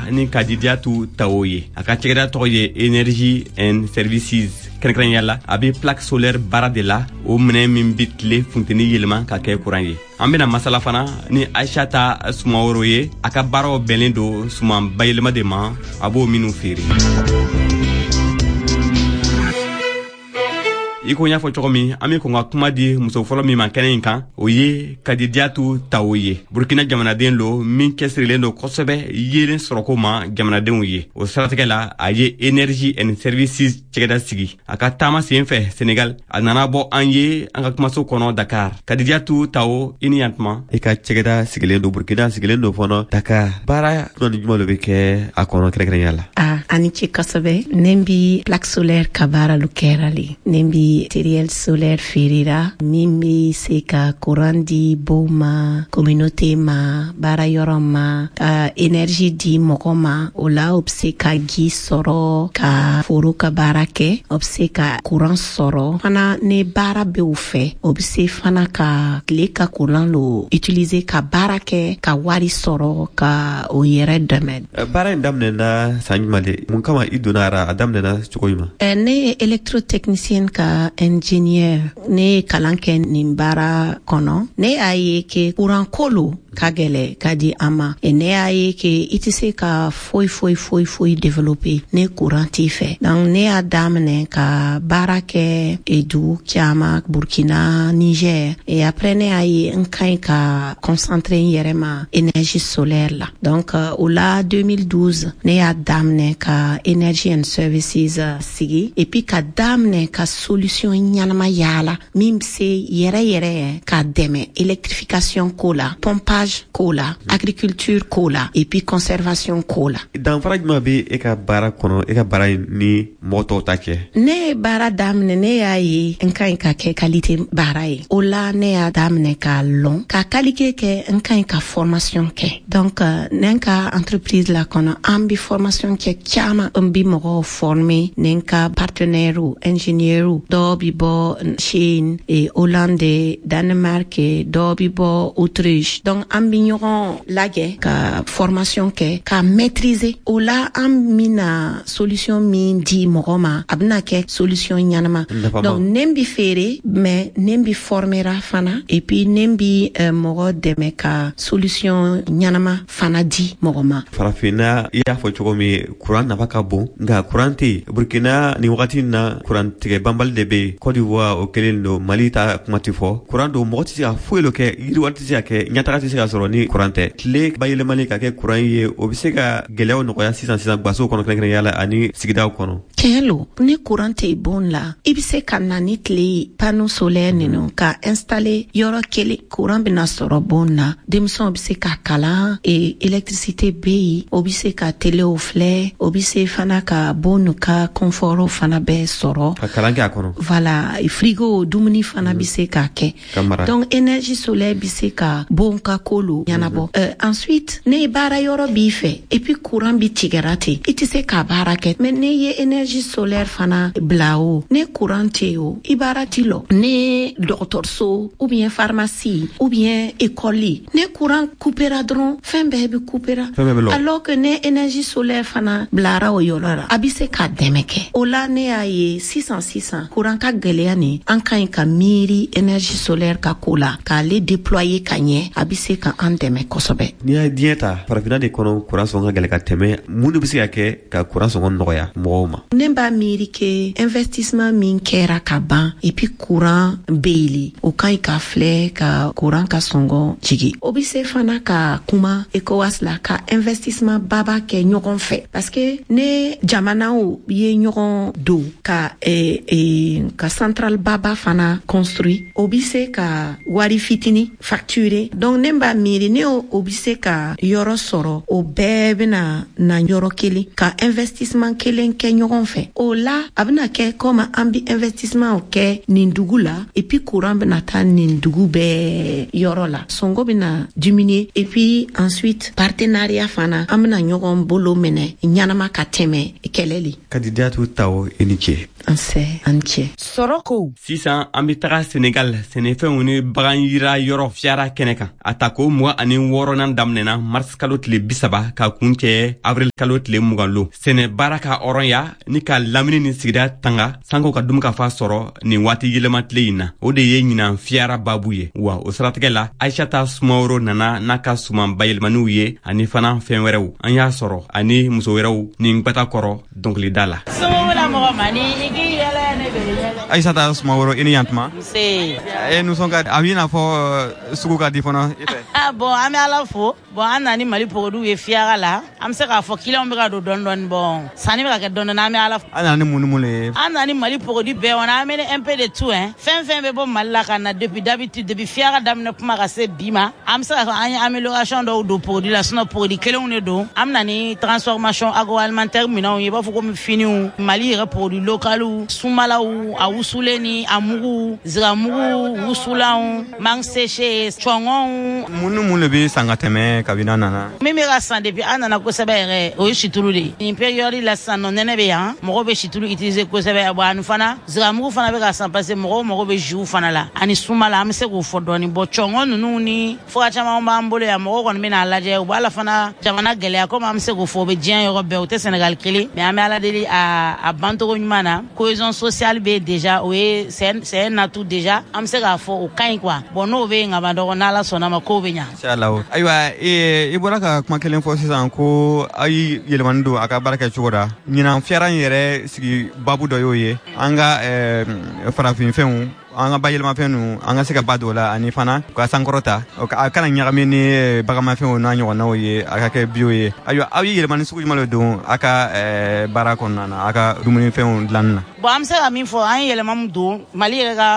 ni Kadijatu Taoye aka cegeda toye Energy and Services krekren yalla abi plaque solaire baradela o mene min bitle funteni yelma ka ke courant ambina masala fana ni Aishata Sumaworoye aka baro belendo suma bayelma de ma abo minu feri iko nya fo chokomi ami ko ngakuma di muso folo mi mankene kan oye Kadijatu Taoye Burkina jamana den lo min kesrile no kosebe yelen soroko ma jamana den oye o strategela aye Energy and Services cegeda sigi aka tama senfe Senegal anana bo anye anga kuma so kono Dakar Kadijatu Tao iniantma eka cegeda sigile do Burkina sigile do fono Dakar bara no jumalo beke akono krekren yalla ani chikasobe nembi plaque solaire kabara lukerali nembi matériel solaire ferira mimbi seka kurandi boma communauté ma bara yoroma ka énergie di mokoma ola obseka gi soro ka foro ka barake obseka courant soro fana ne bara be ufe obse fana ka kleka courant lo utiliser ka barake ka wari soro ka o yere demed bara ndamne na sanjmale mun kama idonara adamne na chokoyima ne électrotechnicien ka ingénieur ne kalanke nimbara kono ne aye ke courant kolo kagele kadi ama ne aye ke itise ka foi développer ne courant tife donc ne adamne ka barake edu kiama Burkina Niger et après ne aye nkai ka concentrer yerema énergie solaire la donc au la 2012 ne adamne ka Energy and Services sigi et puis ka damne ka solution nyanama yala mimse yere ka deme électrification kola pompage kola agriculture kola et puis conservation kola dans fragment be e ka bara kono e ka bara ni moto take ne bara damne ne ayi nkan ka ke qualité bara e ola ne adamne ka long ka qualité ke nkan ka formation ke donc nenka entreprise la kono ambi formation ke kiama ambi mo former nenka partenaire ou ingénieur ou dobibo Chine et Hollande Danemark et dobibo Autriche donc ambignon lage ka formation ke ka maîtriser ola amina solution min di mogoma abna ke solution nyanama donc nembi fere mais nembi formera fana et puis nembi mogo deme ka solution nyanama fana di mogoma farafina ya fo chokomi courant na baka bon nga courante Burkina ni wakati na courant ke bambal debe Côte d'Ivoire o kelendo Mali ta kumati fo courant do moti a fuelo ke yiri wati sia ke nyataka sia soro ni courante le bayele mali ka ke courant ye obiseka gelew no ya 600 baso kono kren yala ani sigida kono kelo ni courante bon la ibiseka nanit le panneau solaire no ka installer yoro kele courant bina soro bon na demson obiseka kala et électricité bi obiseka télé au flé obise fana ka bonu ka confort fana be soro kalange akono voilà frigo dumuni fana biseka ke donc énergie solaire biseka bon ka kolo yanabo ensuite ne bara yoro bife et puis courant bi tigerate itise ka barake mais ne ye énergie solaire fana blao ne courant teo ibarati lo ne docteur so ou bien pharmacie ou bien école ne courant coupera dron fin bebe coupera alors que ne énergie solaire fana blara o yolora abise ka demeke ola ne aye 600 courant ka geleani ankan ka miri énergie solaire ka kola ka le déployer kanye abise ka andeme kosobe ni a dieta parafina de kono courant so ngale ka teme munu bise yake ka courant so noya moma nemba miri ke investissement min kera ka ban et puis courant beili o kan ka flé ka courant ka songo jigi obise fana ka kuma ECOWAS la ka investissement baba ke nyogon fait parce que ne jamana o ye nyogon do ka ka central baba fana construit obise ka wari fitini facturé donc nemba miri ne obise ka yoro soro o bebe na yoro kele ka investissement kelen ke nyogon fait o la abna ke comme ambi investissement o ke nindugula et puis courant bena ta nindugu be yoro la songo bena diminuer et puis ensuite partenariat fana amna nyogon bolo mene nyana caman ka tɛmɛ kɛlɛli. Kandidatu taw eniche. Anse. Soroko. Sisan an bɛ taga Senegal sɛnɛfɛnw ni bagan yira yɔrɔ fiyara kɛnɛ kan. A ta ko 26nan daminɛna mars kalo tile 30 ka kun cɛ avril kalo tile 20 lo. Sɛnɛ baara ka hɔrɔnya ni ka lamini ni sigida tanga sanko ka dum ka fa sɔrɔ nin waati yɛlɛma tile in na. O de ye ɲinan fiyara babu ye. Wa o siratigɛ la Aishata Sumaworo nana n'a ka suman bayɛlɛmaniw ye ani fana fɛn wɛrɛw. An y'a sɔrɔ ani muso wɛrɛw nin gbata kɔrɔ dɔnkilida la. Aishata Sumaworo ini yantuma se nous sommes avina fo sugu ka di fana bon ame ala fo bon anani mali produit e fiara la am se ka fo kilo mbira do don bon sani ka don na ame ala anani munumule anani mali produit be on ame un peu de tout hein fin be bon malla kana depuis d'habitude depuis fiara damne kuma ka se bima am se ka amélioration do produit la sono produit kele on do am nani transformation agroalimentaire mina on ba fo ko fini mali re produit local ou sumala ou usuleni amugu ziramugu usulau mangseche chongon munu be sangateme kabina nana mimi ga san depuis anana ko sebere o shitulu de in période la san non nene be han mo be shitulu utiliser ko sebere bo anu fana ziramugu fana be ga san passer mo be jou fana la ani sumala am se ko fodoni bo chongon nunu ni fo chama mba mbolo ya mo ko mina laje o bala fana jamana gele ko am se ko fo be dien yo be o te Sénégal kili mais am ala deli a bantoro nyumana cohésion sociale be déjà oui c'est un atout déjà am se ga fo o kain quoi bon no be ngaba do na la sona ma ko be nya inshallah aywa e boraka kuma kelen fo sisan ko ay yelmando aka baraka chugora nyina fiaran yere sigi babu do yoye anga farafin fenwu anga bayelma fenu anga se ka badola ani fana ka sankorota ka kana nyagame ni bagama fenu na nyo na oye aka ke bioye ayo ayi yelmani suku malo do aka barakon na aka dumuni fenu lanna bo am se ami fo an yelma mdo mali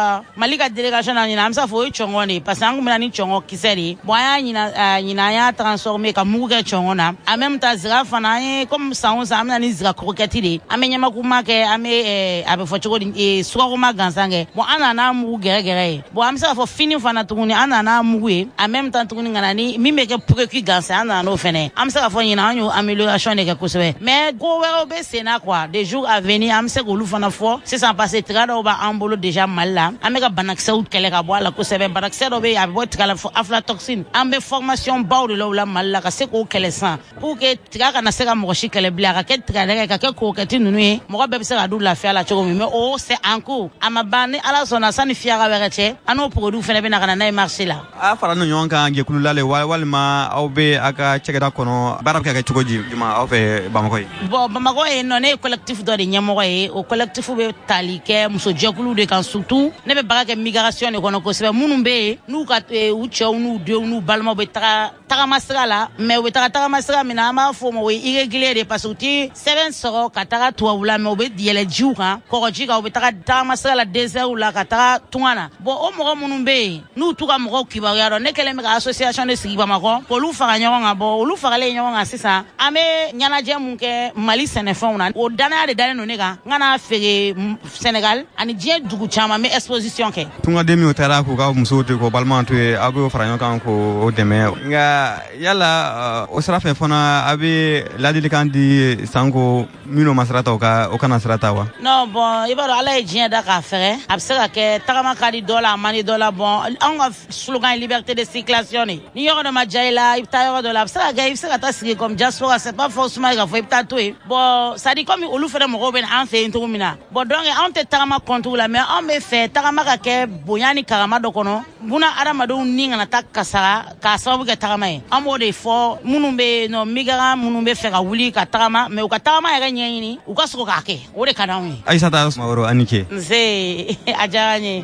ka delegation na am sa fo chongo ni parce que ngumna ni chongo kiseri bo ya nyina ya transformer ka muga chongo na en même temps zira fana comme ça on sa amna ni zira kroketi de amenyama kuma ke ame abe fo choko suko ma gansange bo ana mugu gere bo am sa fo fini fana tuguni ana mugu e en même temps tuguni ngana ni mi meke précu gansa ana no fene am sa fo nyina anyo amélioration de quelque chose mais go wero be sena quoi des jours à venir am se ko lu fana fo c'est sans passer trada oba ambolo déjà mal là ameka banakse out kele ka boala ko sebe banakse do be abo tikala fo aflatoxine ambe formation baw de la mal là ka se ko kele san pour que tika na se ka mo shi kele bla ka ke tika ka ke ko kati nunu e mo be se ka du la faire la choko mais oh c'est en cours amabani ala sona sani fiara berete ano produit fene be na kana na marché la a fara no nyonka nge kululale walma awbe aka chegeda kono barabka ka chogoji juma awfe bamako bon bamako e non e collectif do de nyamo e o collectif be talike muso jekulu de kan surtout ne be baraka migration e kono ko sebe munumbe nu ka uche nu de nu balma be taga masra la mais be taga masra mina ma fo mo irrégulier de parce que 7 soro ka taga to wula me be diele jiuka ko jiga be taga masra la désert ou la ka taga tungana bon o mo munumbe nu tuka mo kibaria do ne kele me association de sigiba mako ko lu fara nyonga bo lu fara le nyonga sisa ame nyana je munke mali senefon na o dana de dana no nega ngana fere Sénégal ani je dugu chama me exposition ke tunga demi otara ko ga muso te ko balmanto e ago fara nyonga ko o deme nga yala o sara fe fona abi ladili kandi sango mino masrata o kana srata wa non bon ibaro ala e je da ka fere absera ke tagama kadi dollar mani dollar bon on a slogan liberté de circulation ni yoro de majaila ibtayo de la ça ga ibsera ta sigi comme diaspora c'est pas forcément ga faut ibta to bon ça dit comme olu fere mo roben en fait into mina bon donc on te tagama contre la mais on me fait tagama ka ke boyani karama do kono buna adama do ninga na takasa ka sabu ga tagama e amo de fo munumbe no migara munumbe fe ga wuli ka tagama mais ka tagama ya nyini u ka soko ka ke o de kana wi Aishata Sumaworo anike nze ajanye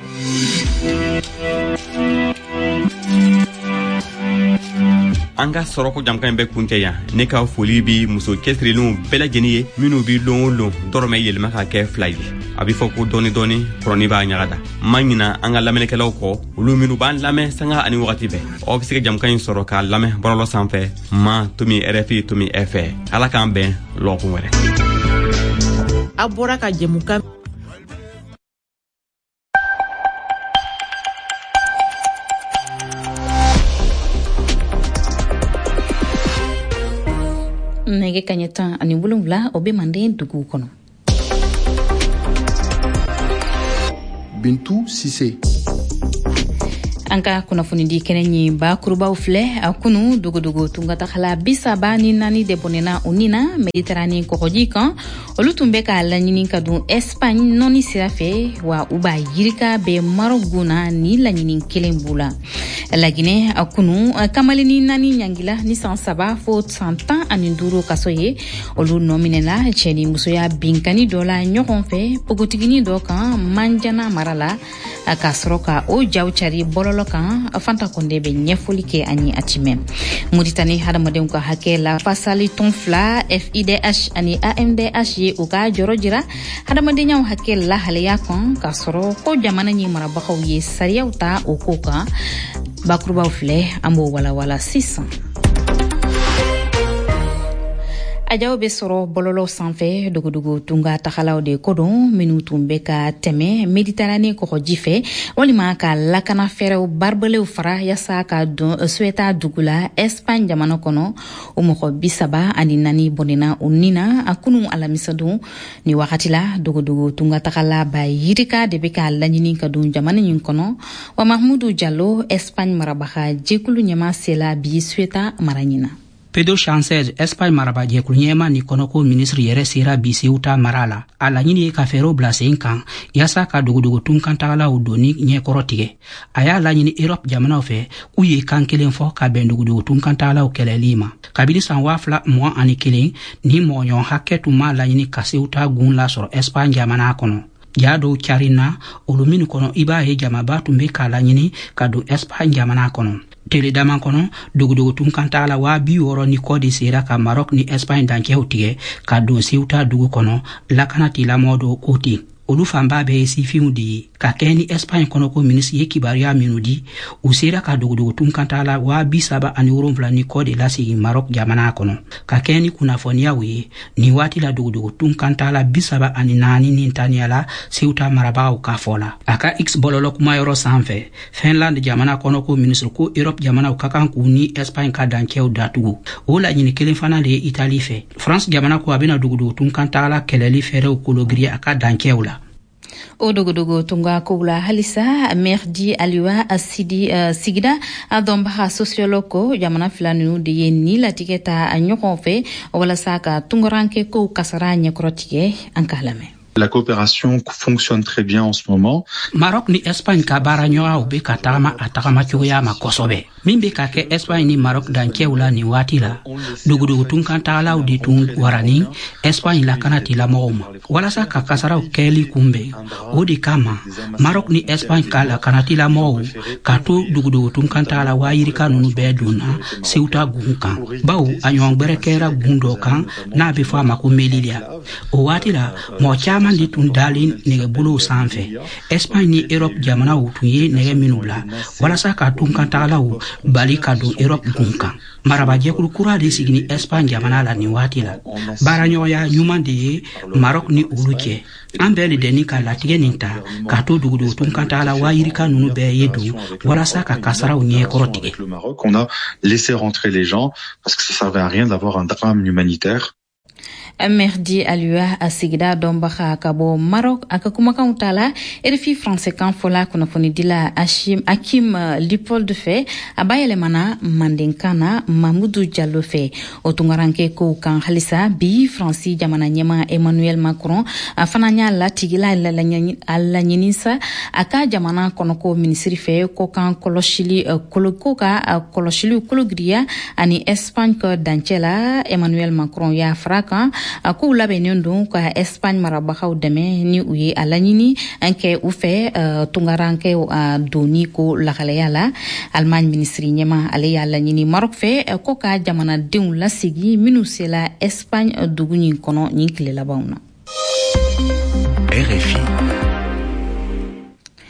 anga soroko jamkan be kunte ya ne ka foli bi muso kesrelu bela jeni minu bi lon dorme yelma ka ke fly abi foko doni kroni ba nyagada mangina anga lamelekelaw ko ulu minu ban lame sanga ani wakati be ofisike jamkan soroka lame borolo sanfe ma tumi RFI tumi FE ala kan ben lokun were abora ka jemuka nege nege kanyeta ani bulungla obe mande dugu kono. Bintou Sissé. Anka kunnafoni di kenenyi ba kurubaw filɛ a kunu dogodogo tungata khala bisaba ni nani de bonena unina Mediterranée kokoji kan olu tun bɛ ka laɲini ka dun Espagne nɔni sira fɛ wa u b'a yirika bɛ Maroc guna ni laɲini kelen b'u la Laginɛ a kunu kamalini nani ɲangila ni san 3 fo san 15 kaso ye olu nɔminɛla cɛ ni musoya binkani dɔ la ɲɔgɔn fɛ pogotigini dɔ kan Manjana mara la ka sɔrɔ ka o jaw cari bɔlɔlɔ kan Fanta Konde bɛ ɲɛfɔli kɛ ani atimɛ Mauritanie hadamadenw ka hakɛ la fasali tɔn 2 FIDH ani AMDH ye u ka jɔrɔ jira hadamadenya hakɛ la haleya kan ka sɔrɔ ko jamana ɲɛ marabagaw ye sariyaw ta o ko kan bakurubaw filɛ an b'o walawala sisan Ajaw be sɔrɔ bɔlɔlɔ sanfɛ dogodogo tunga tagalaw de kodon minnu tun bɛ ka tɛmɛ Mediterranée kɔgɔji fɛ walima ka lakana fɛrɛw barbelew fara yasa ka don Ceuta dugu la Espagne jamana kɔnɔ o mɔgɔ 34 bɔnɛna o nina a kunu alamisadon ni wagati la dogodogo tunga tagala ba yirika de bɛ ka laɲini ka don jamana ɲin kɔnɔ wa Mahmudu Jallo Espagne marabaga jɛkulu ɲɛma sela bi Ceuta mara ɲina Pedro Sánchez Espagne maraba jɛkulu ɲɛma ni kɔnɔko ministre yɛrɛ sera bi Ceuta mara la a laɲini ye ka fɛɛrɛw bila sen kan yasa ka dogodogo tunkantagalaw doni ɲɛkɔrɔ tigɛ a y'a laɲini Europe jamanaw fɛ k'u ye kan kelen fɔ ka bɛn dogodogo tunkantagalaw kɛlɛli ma kabini san 2021 ni mɔɲɔn hakɛ tun ma laɲini ka Ceuta gun lasɔrɔ Espagne jamana kɔnɔ ja dɔw carina olu minnu kɔnɔ i b'a ye jamaba tun bɛ k'a laɲini ka don Espagne jamana kɔnɔ tele dama kɔnɔ dogodogo tunkantagala 60 ni kɔ de sera ka Maroc ni Espagne dancɛw tigɛ ka don Ceuta dugu kɔnɔ lakana tilamɔgɔ dɔw ko ten olu fanba bɛ ye sifinw de ye ka kɛ ni Espagne kɔnɔko ministre ye kibaruya minnu di u sera ka dogodogo tunkantagala 37 ni kɔ de lasigi Maroc jamana kɔnɔ ka kɛ ni kunnafoniyaw ye ni waati la dogodogo tunkantagala 34 ni taniya la Ceuta marabagaw ka fɔ la a ka X bɔlɔlɔ kumayɔrɔ sanfɛ Finland jamana kɔnɔko ministre ko Europe jamanaw ka kan k'u ni Espagne ka dancɛw datugu o laɲini kelen fana de ye Italie fɛ France jamana ko a bɛna dogodogo tunkantagala kɛlɛli fɛɛrɛw kologiri a ka dancɛw la o dogodogo tunga kula halisa Merdi Aliwa Asidi Sigida adonbaha sociologo jamana filanu de ye ni latigeta a ɲɔgɔn fɛ walasa ka tungoranke ko kasara ɲɛkɔrɔ tigɛ an ka lamɛn La coopération fonctionne très bien en ce moment. Maroc ni Espagne ka baara ɲɔgɔnw bɛ ka tagama a tagama cogoya ma kosɛbɛ. Min bɛ ka kɛ Espagne ni Maroc dancɛw la nin waati la. Dogodogo tunkantagalaw de tun warani Espagne lakana tilamɔgɔw ma. Walasa ka kasaraw kɛli kunbɛn. O de kama Maroc ni Espagne ka lakana tilamɔgɔw ka to dogodogo tunkantagala wayirika ninnu bɛɛ donna Ceuta gun kan. Bawo a ɲɔgɔn gbɛrɛ kɛra gun dɔ kan n'a bɛ fɔ a ma ko Melilla. O waati la mɔgɔ caman de tun dalen nɛgɛbolow sanfɛ Espagne ni Europe jamanaw tun ye nɛgɛ minnu la walasa ka tunkantagalaw bali ka don Europe gun kan marabajɛkulu kura de sigi ni Espagne jamana la nin waati la baaraɲɔgɔnya ɲuman de ye Maroc ni olu cɛ an bɛɛ de dɛni ka latigɛ nin ta ka to dogodogo tunkantagala wayirika ninnu bɛɛ ye don walasa ka kasaraw ɲɛkɔrɔ tigɛ. On a laissé rentrer les gens parce que ça servait à rien d'avoir un drame humanitaire. Merdi Aliwa Asigida Dombaha Kabo Maroc akakumakan tala RFI français kan fola kunnafoni dila Hakim Lipol de fe abayele mana mandenkana Mahmoudou Diallo fe otungaranke ko kan halisa bi France jamana nyema Emmanuel Macron afananya latigila alaɲinisa aka jamana konoko ministri fe ko kan koloshili kologriya ani Espagne ko dancela Emmanuel Macron ya fraka ko labɛnnen don ka Espagne marabagaw dɛmɛ ni u ye a laɲini an kɛ u fɛ tungaranke doni ko lakalaya la Allemagne ministri ɲɛma ale y'a laɲini Maroc fɛ ko ka jamanadenw lasigi minnu sela Espagne dugu ɲin kɔnɔ ɲin tile labanw na. RFI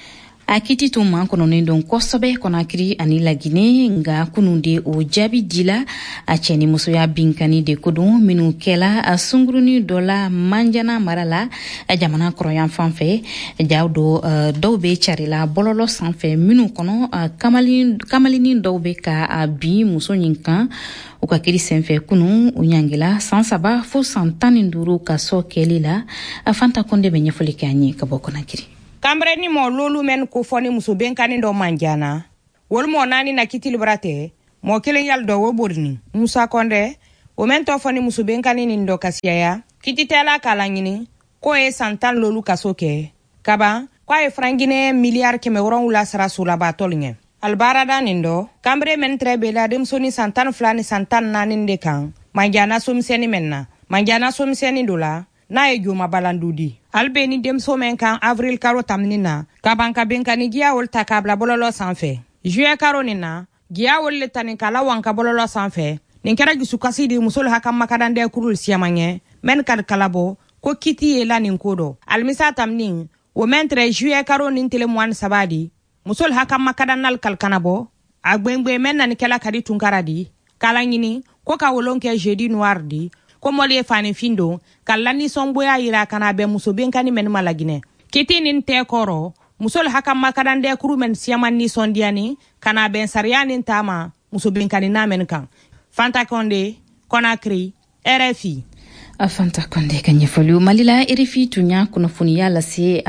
a kiti tun man kɔnɔnen don kosɛbɛ Conakry ani Laginɛ nga kunude o jaabi dila a cɛ ni musoya binkani de ko don minnu kɛla a sunguruni dɔ la Manjana mara la a jamana kɔrɔyan fan fɛ jaw dɔw be carila bɔlɔlɔ sanfɛ minnu kɔnɔ kamalinin dɔw be ka a bin muso ɲin kan u ka kiri senfɛ kunu u ɲangila san 3 fo san 15 ka sɔ kɛli la a Fanta Konde be ɲɛfɔli kɛ an ye ka bɔ Conakry. Kambre ni mo lolu men ko foni muso benkani do Manjana wol mo nani na kitili brate mo kelen yal do wo borni Musa Konde o men to foni muso benkani ni ndo kasiya kititela kala nyini ko e santan lolu kasoke kaba kwa e frangine miliar keme woron wula sara sula batolnye albara da nindo kambre men trebe la dem soni santan flani santan nani de kan Manjana somseni menna Manjana somseni dola na e juma balandudi albeni dem somen kan avril karo tamnina kabanka benkani giya wol takabla bololo sanfe juye karo nina giya wol letani kala wanka bololo sanfe ninkera gisukasi di musol hakam makadande kurul siamanye men kad kalabo ko kiti ela ninkodo almisa tamnin wo mentre juye karo nintele mwan sabadi musol hakam makadanal kalkanabo agbengbe men nan kala kadi tunkaradi kala nyini ko ka wolonke jeudi noir di ko moli fani findo kalani somboya ira kana be muso benkani men malagine kiti nin te koro musol hakam makadande kuru men siaman ni sondiani kana ben sariani tama muso benkani na men kan Fanta Konde Conakry RFI a Fanta Konde ka ɲɛfɔli Malila RFI tunya kunnafoniya lase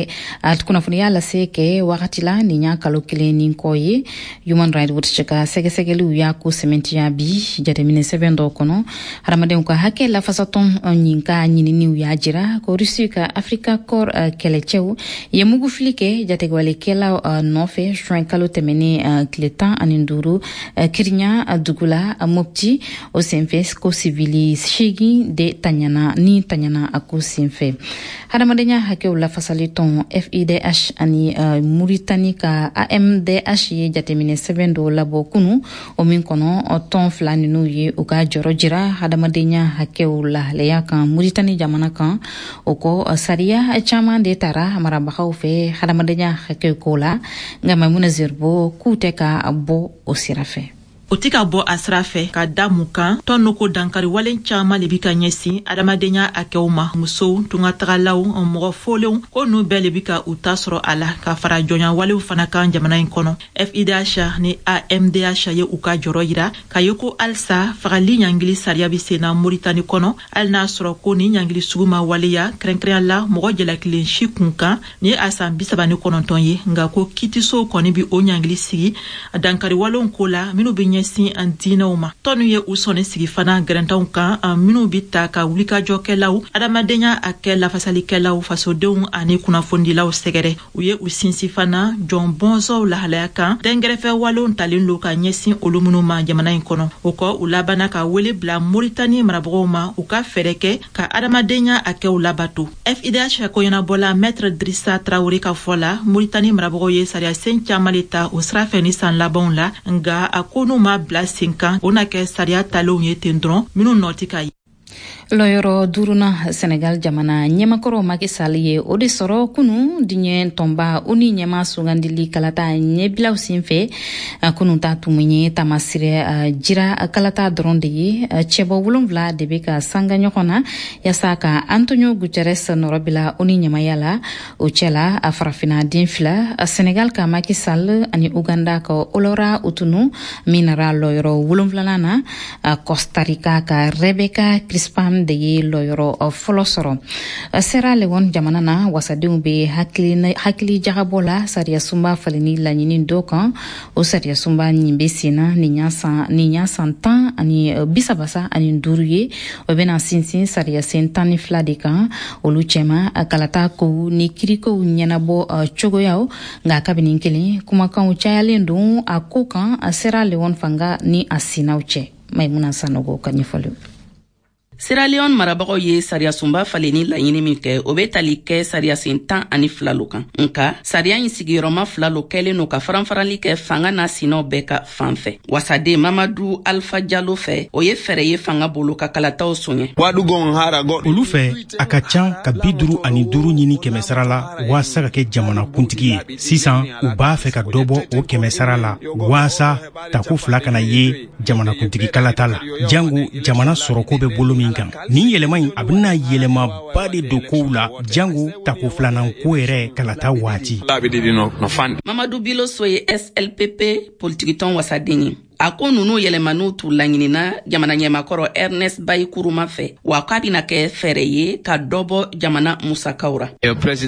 ke wagati la ni ɲa kalo kelen ni kɔ ye Human Rights Watch ka sɛgɛsɛgɛliw y'a ko sɛmɛntiya bi jateminɛ sɛbɛn dɔ kɔnɔ hadamadenw ka hakɛ lafasatɔn ɲin ka ɲininiw y'a jira ko Rusi ka Afrika Corps kɛlɛcɛw ye mugufili kɛ jategɛwalekɛlaw nɔfɛ juin kalo tɛmɛnen tile 15 Kiriɲa dugu la Mopti o senfɛ ko sivili 8 de tanyana a ko senfɛ hadamadenya hakɛw lafasali tɔn FIDH ani Mauritanie ka AMDH ye jateminɛ sɛbɛn dɔ labɔ kunu o min kɔnɔ tɔn fila ninnu ye u ka jɔrɔ jira hadamadenya hakɛw lahaleya kan Mauritanie jamana kan o kɔ sariya caman de tara marabagaw fɛ hadamadenya hakɛw ko la nka Maimuna Zerbo k'u tɛ ka bɔ o sira fɛ. O ti ka bɔ a sira fɛ ka da mun kan tɔn n'o ko dankari walen caman le bi ka ɲɛsin adamadenya hakɛw ma musow tungatagalaw mɔgɔ fɔlenw ko n'u bɛɛ le bi ka u ta sɔrɔ a la ka fara jɔnya walew fana kan jamana in kɔnɔ FIDH ni AMDH ye u ka jɔrɔ yira ka ye ko alisa fagali ɲangili sariya bi sen na Mauritanie kɔnɔ hali n'a sɔrɔ ko ni ɲangili sugu ma waleya kɛrɛnkɛrɛnya la mɔgɔ jalakilen si kun kan ni a san 39 ye nka ko kitisow kɔni bi o ɲangili sigi dankari walenw ko la minnu bi ɲɛsin an diinɛw ma tɔnu ye u sɔnni sigi fana gɛrɛntanw kan minnu bi ta ka wulikajɔkɛlaw adamadenya a kɛ lafasalikɛlaw fasodenw ani kunnafonidilaw sɛgɛrɛ u ye u sinsi fana jɔn bɔnsɔw lahalaya kan dɛngɛrɛfɛ walenw talen lo ka ɲɛsin olu minnu ma jamana in kɔnɔ o kɔ u labanna ka wele bila Mauritanie marabagaw ma u ka fɛɛrɛ kɛ ka adamadenya a kɛw labato FIDH ko ɲɛnabɔla Maître Drissa Traoré ka fɔ la Mauritanie marabagaw ye sariya sen caman le ta o sira fɛ ni san labanw la nga a ko n'u ma bila sen kan o na kɛ sariya talenw ye ten dɔrɔn minnu nɔ ti ka ye. Lɔyɔrɔ duruna Senegal jamana ɲɛmakɔrɔ Macky Sall ye o de sɔrɔ kunu diɲɛ tɔnba o ni ɲɛma sugandili kalata ɲɛbilaw senfɛ kunu ta tumu ye tamasire jira kalata dɔrɔn de ye cɛbɔ 7 de bɛ ka sanga ɲɔgɔn na yasa ka Antonio Guterres nɔrɔbila o ni ɲɛmaya la o cɛla a farafina den 2 Senegal ka Macky Sall ani Uganda ka Olora Utunu min nara lɔyɔrɔ 7 na Costa Rica ka Rebecca Crispin de ye lɔyɔrɔ fɔlɔ sɔrɔ Sierra Leone jamana na wasadenw be hakili jagabɔ la sariya sunba faleni laɲini dɔ kan o sariya sunba nin be senna nin y'a san 10 ani 35 ani 5 ye o bena sinsin sariya sen 12 de kan olu cɛma kalata kow ni kirikow ɲɛnabɔ cogoyaw nka kabini kelen kumakanw cayalen don a ko kan Sierra Leone fanga ni a sinaw cɛ Maimuna Sanogo ka ɲɛfɔli. Sierra Leone marabagaw ye sariya sunba faleni laɲini min kɛ o be tali kɛ sariya sen 12 kan nka sariya in sigiyɔrɔma 2 kɛlen no ka faranfarali kɛ fanga n'a sinaw bɛɛ ka fanfɛ. Wasaden Mamadu Alpha Diallo fɛ o ye fɛrɛ ye fanga bolo ka kalataw soɲɛ. Olu fɛ a ka can ka 55 ɲini kɛmɛsara la waasa ka kɛ jamana kuntigi ye. Sisan u b'a fɛ ka dɔbɔ o kɛmɛsara la waasa tako 2 kana ye jamana kuntigi kalata la. Jango jamana sɔrɔko bɛ bolo min kan. Nin yɛlɛma in a bɛna yɛlɛma ba de do kow la jango tako 2nan ko yɛrɛ kalata waati. Mamadou Biloso ye SLPP politikitɔn wasaden ye. A ko nunu yɛlɛmaniw t'u laɲinina jamana ɲɛmakɔrɔ Ernest Bayi Kuruma fɛ wa k'a bɛna kɛ fɛrɛ ye ka dɔbɔ jamana musakaw ra.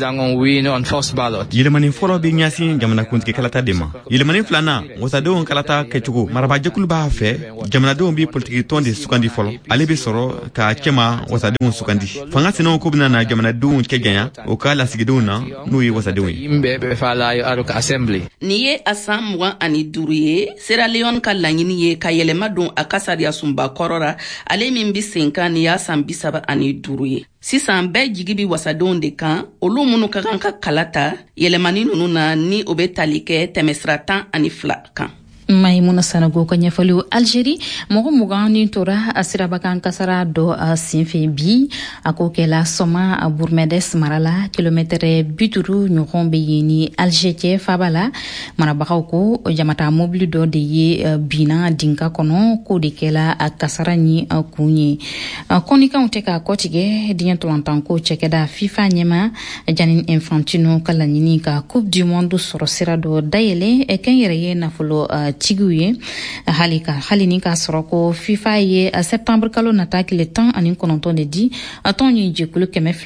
Yɛlɛmani fɔlɔ bɛ ɲɛsin jamana kuntigi kalata de ma. Yɛlɛmani filanan wasadenw kalata kɛcogo marabajɛkulu b'a fɛ jamanadenw bɛ politikitɔn de sugandi fɔlɔ. Ale bɛ sɔrɔ ka cɛma wasadenw sugandi. Fanga sinaw ko bɛna na jamanadenw cɛ janya o ka lasigidenw na n'o ye wasadenw ye. Ni ye a san 25 ye Sierra Leone ka laɲini ye ka yɛlɛma don a ka sariya sunba kɔrɔ ra ale min bi sen kan ni y'a san 35 ye. Sisan bɛɛ jigi bi wasadenw de kan olu minnu ka kan ka kalata yɛlɛmani nunu na ni o bɛ tali kɛ tɛmɛsira 12 kan. Maimuna Sanogo ka ɲɛfɔliw Algérie mɔgɔ 20 ni tora a sirabakan kasara dɔ senfɛ bi a ko kɛla sɔma a Bourmedes marala kilomɛtɛrɛ 50 ɲɔgɔn bɛ yen ni Alger cɛ faba la marabagaw ko jamata mobili dɔ de ye bina dinka kɔnɔ ko de kɛla a kasara ni a kun ye kɔnikanw tɛ ka kɔtigɛ diɲɛ tolantan ko cɛkɛda FIFA ɲɛma Gianni Infantino ka laɲini ka Coupe du Monde sɔrɔ sira dɔ dayɛlɛ kɛn yɛrɛ ye nafolo tigiw ye hali ni ka sɔrɔ ko FIFA ye septembre kalo nata tile 19 de di tɔn ye jɛkulu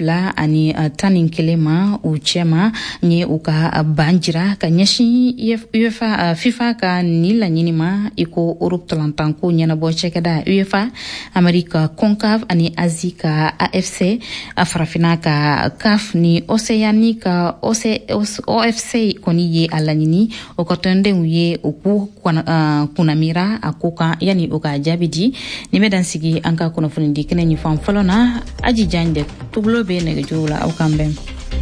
211 ma u cɛma ni u ka ban jira ka ɲɛsin UEFA FIFA ka ni laɲini ma iko Europe tolantan ko ɲɛnabɔ cɛkɛda UEFA Amerika CONCACAF ani Asie ka AFC farafina ka CAF ni Océanie ka OFC kɔni ye a laɲini o ka tɔndenw ye o ku kunamira a ko kan yani o ka jaabi di ni bɛ dan sigi an ka kunnafoni di kɛnɛ ɲɛfan fɔlɔ na aji jan de tubulo bɛ nɛgɛjuru la aw kan bɛn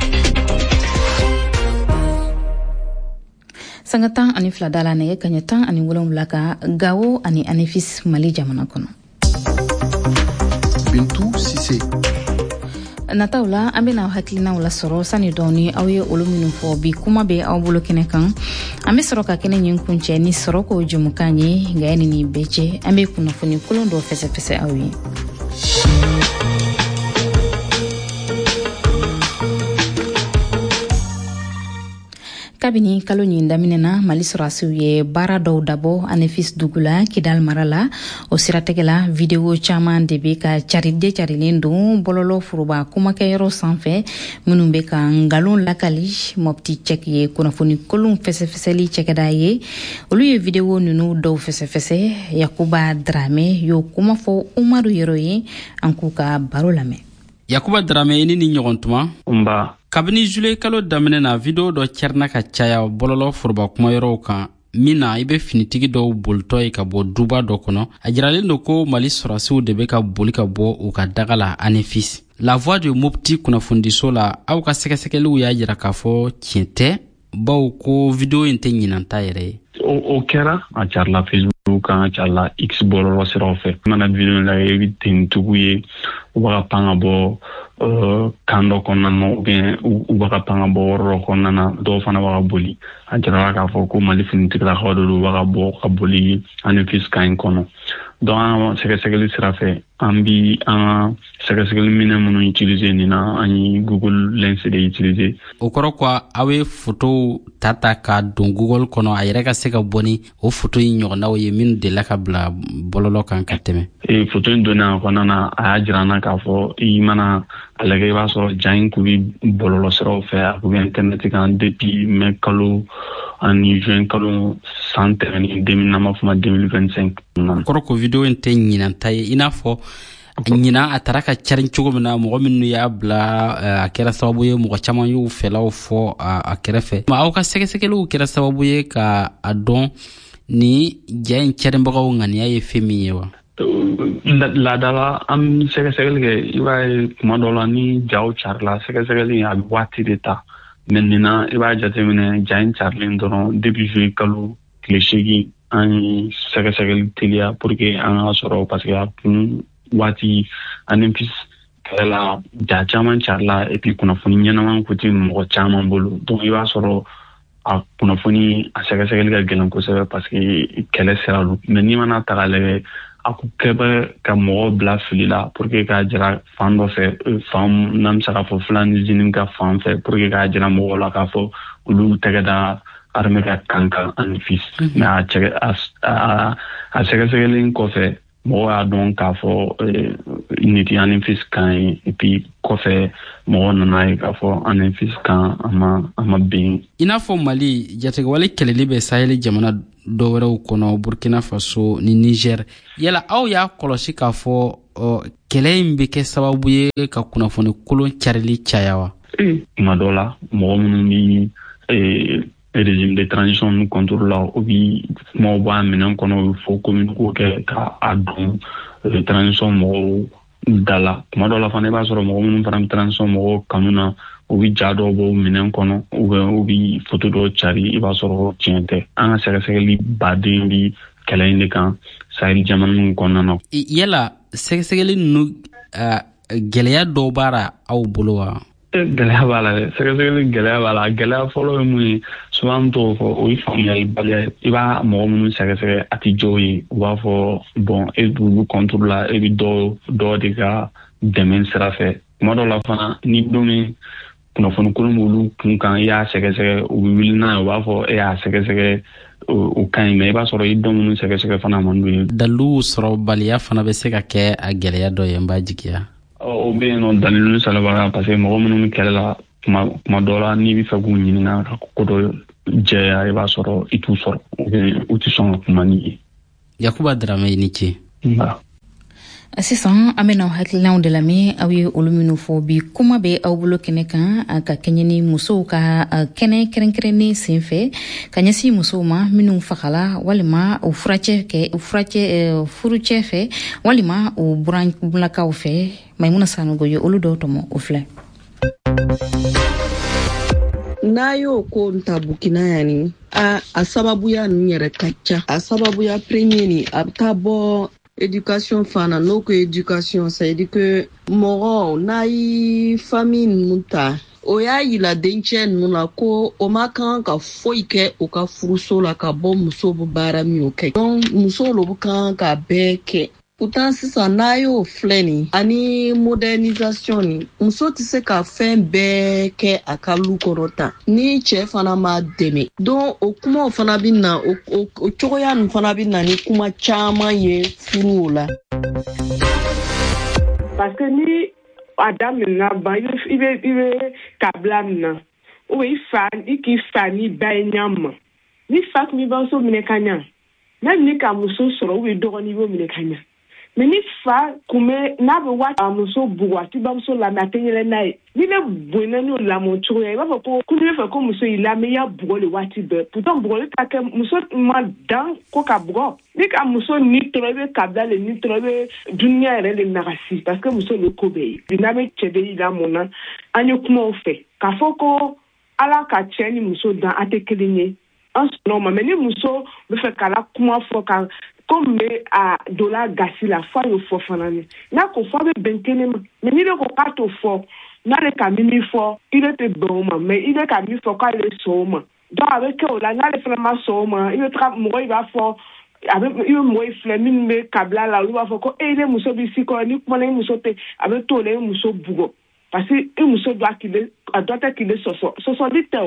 sanga 12 dala nɛgɛ kaɲɛ 17 ka Gawo ani Anefis Mali jamana kɔnɔ. Bintu Sise nataw la an bɛna hakilinaw la sɔrɔ sani dɔɔni aw ye olu minnu fɔ bi kuma bɛ aw bolo kɛnɛ kan an bɛ sɔrɔ ka kɛnɛ ɲin kuncɛ ni sɔrɔ ko jumukan ye nka yani ni bɛɛ cɛ an bɛ kunnafoni kolon dɔ fɛsɛfɛsɛ aw ye. kabini kalo ɲin daminɛna Mali sɔrɔsiw ye baara dɔw dabɔ Anefis dugu la Kidal mara la o siratigɛ la video caman de bɛ ka carilen don bɔlɔlɔ foroba kumakɛyɔrɔ sanfɛ minnu bɛ ka ngalon lakali Mopti Cɛk ye kunnafoni kolon fɛsɛfɛsɛli cɛkɛda ye olu ye video ninnu dɔw fɛsɛfɛsɛ Yakuba Drame y'o kuma fɔ Umaru Yero ye an k'u ka baro lamɛn. Yakuba Drame ni ɲɔgɔn tuma kabini juillet kalo daminɛ na video dɔ cɛrina ka caya bɔlɔlɔ foroba kumayɔrɔw kan min na i bɛ finitigi dɔw bolitɔ ye ka bɔ duba dɔ kɔnɔ a jiralen don ko Mali sɔrɔsiw de bɛ ka boli ka bɔ u ka daga la Anefis. La Voix de Mopti kunnafonidiso la aw ka sɛgɛsɛgɛliw y'a jira k'a fɔ tiɲɛ tɛ baw ko video in tɛ ɲinanta yɛrɛ ye. O kɛra a carila Facebook kan a carila X bɔlɔlɔ siraw fɛ mana video la i bɛ tenitigiw ye u bɛ ka pan ka bɔ kan dɔ kɔnɔna na u bɛ ka pan ka bɔ yɔrɔ dɔ kɔnɔna na dɔw fana bɛ ka boli a jirala k'a fɔ ko Mali finitigilakaw de don u bɛ ka bɔ ka boli Anefis kan in kɔnɔ donc an ka sɛgɛsɛgɛli sira fɛ an bi an ka sɛgɛsɛgɛli minɛ minnu utiliser nin na an ye Google Lens de utiliser. O kɔrɔ ko aw ye photo ta ka don Google kɔnɔ a yɛrɛ ka se ka bɔ ni o photo in ɲɔgɔnnaw ye minnu delila ka bila bɔlɔlɔ kan ka tɛmɛ. Photo in donna a kɔnɔna na a y'a jira an na k'a fɔ i mana a lajɛ i b'a sɔrɔ ja in kun bi bɔlɔlɔ siraw fɛ a kun bɛ internet kan depuis mai kalo ani juin kalo san tɛmɛnen 2025. Kɔrɔ ko video in tɛ ɲinanta ye i n'a fɔ ɲina a taara ka carin cogo min na mɔgɔ minnu y'a bila a kɛra sababu ye mɔgɔ caman y'u fɛlaw fɔ a kɛrɛfɛ aw ka sɛgɛsɛgɛliw kɛra sababu ye ka a dɔn ni ja in carinbagaw ŋaniya ye fɛn min ye wa. laadala an sɛgɛsɛgɛli kɛ i b'a ye kuma dɔ la ni jaw carila sɛgɛsɛgɛli a bɛ waati de ta mɛ nin na i b'a jateminɛ ja in carilen dɔrɔn depuis juillet kalo tile 8 an ye sɛgɛsɛgɛli teliya pour que an ka sɔrɔ parce que a kun waati ani pis kɛlɛ la ja caman carila et puis kunnafoni ɲɛnaman kuti mɔgɔ caman bolo donc i b'a sɔrɔ a kunnafoni a sɛgɛsɛgɛli ka gɛlɛn kosɛbɛ parce que kɛlɛ sera lu mɛ n'i mana ta k'a lajɛ a ko kɛ bɛ ka mɔgɔw bila fili la pour que k'a jira fan dɔ fɛ fan n'an bɛ se k'a fɔ Fulani Jinin ka fan fɛ pour que k'a jira mɔgɔw la k'a fɔ olu tɛgɛ da armée ka kan ani fis mɛ a sɛgɛsɛgɛlen kɔfɛ mɔgɔw y'a dɔn k'a fɔ niti ani fis kan ye et puis kɔfɛ mɔgɔw nana ye k'a fɔ ani fis kan a ma ben i n'a fɔ Mali jatigɛwale kɛlɛli bɛ Sahel jamana dɔwɛrɛw kɔnɔ Burkina Faso ni Niger yala aw y'a kɔlɔsi k'a fɔ kɛlɛ in bɛ kɛ sababu ye ka kunnafoni kolon carili caya wa tuma dɔ la mɔgɔ minnu bɛ régime de transition contrôle la o bi kumaw b'a minɛn kɔnɔ o bɛ fɔ commune ko kɛ k'a dɔn transition mɔgɔw da la tuma dɔ la fana i b'a sɔrɔ mɔgɔ minnu fana bɛ transition mɔgɔw kanu na o bi ja dɔw bɔ minɛn kɔnɔ o bi photo dɔw cari i b'a sɔrɔ tiɲɛ tɛ an ka sɛgɛsɛgɛli baden bi kɛlɛ in de kan Sahel jamana kɔnɔna na yala sɛgɛsɛgɛli ninnu gɛlɛya dɔw b'a la aw bolo wa gɛlɛya b'a la dɛ sɛgɛsɛgɛli gɛlɛya b'a la gɛlɛya fɔlɔ ye mun ye souvent t'o fɔ o ye faamuyali baliya ye i b'a mɔgɔ minnu sɛgɛsɛgɛ a tɛ jɔ ye u b'a fɔ bon e b'olu contrôle la e bɛ dɔ de ka dɛmɛ sira fɛ tuma dɔw la fana ni don min kunnafoni kolon b'olu kun kan i y'a sɛgɛsɛgɛ u bɛ wuli n'a ye u b'a fɔ e y'a sɛgɛsɛgɛ o ka ɲi mɛ i b'a sɔrɔ i dɔn minnu sɛgɛsɛgɛ fana man d'u ye dalilu sɔrɔbaliya fana bɛ se ka kɛ a gɛlɛya dɔ ye n b'a jigiya o bɛ yen nɔ dalilu salibaga parce que mɔgɔ minnu bɛ kɛlɛ la kuma dɔ la n'i bɛ fɛ k'u ɲininka ka ko dɔ jɛya i b'a sɔrɔ i t'u sɔrɔ u tɛ sɔn ka kuma n'i ye Yakuba Darame i ni ce sisan an bɛna hakilinaw de lamɛn aw ye olu minnu fɔ bi kuma bɛ aw bolo kɛnɛ kan a ka kɛɲɛ ni musow ka kɛnɛ kɛrɛnkɛrɛnnen sen fɛ ka ɲɛsin musow ma minnu fagala walima u furucɛ fɛ walima u buranlakaw fɛ Maimuna Sanogo ye olu dɔw tɔmɔ o filɛ n'a y'o ko ta Burkina yani a sababuya ninnu yɛrɛ ka ca a sababuya premier ni a bɛ taa bɔ éducation fana n'o ko éducation ça veut dire que mɔgɔ n'a ye famille ninnu ta o y'a yira dencɛ ninnu na ko o ma kan ka foyi kɛ o ka furuso la ka bɔ muso bɛ baara min o kɛ donc muso lo kan ka bɛɛ kɛ pourtant sisan n'a y'o filɛ nin ani modernisation ni muso tɛ se ka fɛn bɛɛ kɛ a ka lu kɔrɔ tan ni cɛ fana ma dɛmɛ donc o kumaw fana bɛ na o cogoya ninnu fana bɛ na ni kuma caman ye furu la parce que ni a daminɛna ban i bɛ kabila min na ou i k'i fa ni ba ye ɲa ma ni fa tun b'i bamuso minɛ ka ɲa même ni ka muso sɔrɔ ou dɔgɔnin b'o minɛ ka ɲa mais ni fa kun bɛ n'a bɛ waati a muso bugɔ a tɛ bamuso lamɛn a tɛ yɛlɛ n'a ye ni ne bonya n'o lamɔ cogoya i b'a fɔ ko ne fɛ ko muso y'i lamɛn i y'a bugɔ le waati bɛɛ pourtant bugɔli ka kɛ muso ma dan ko ka bugɔ ni ka muso ni tɔrɔ i bɛ kabila le ni tɔrɔ i bɛ duniya yɛrɛ le nagasi parce que muso le ko bɛɛ ye bi n'a bɛ cɛ de y'i lamɔ na an ye kumaw fɛ k'a fɔ ko ala ka cɛ ni muso dan a tɛ kelen ye an sɔnna o ma mais ni muso bɛ fɛ k'a kuma fɔ ka comme a dola gasi la fa yo fɔ fana ni n'a ko fa bɛ bɛn kelen ma mais ni ne ko k'a to fɔ n'ale ka min fɔ i bɛ tɛ bɛn o ma mais i bɛ ka min fɔ k'ale sɔn o ma donc a bɛ kɛ o la n'ale fana ma sɔn o ma i bɛ taga mɔgɔ i b'a fɔ i bɛ mɔgɔ i filɛ minnu bɛ kabila la olu b'a fɔ ko ne muso bɛ si kɔrɔ ni kumana i muso tɛ a bɛ to o la i muso bugɔ parce que i muso doit tɛ k'i sɔsɔ sɔsɔli tɛ o.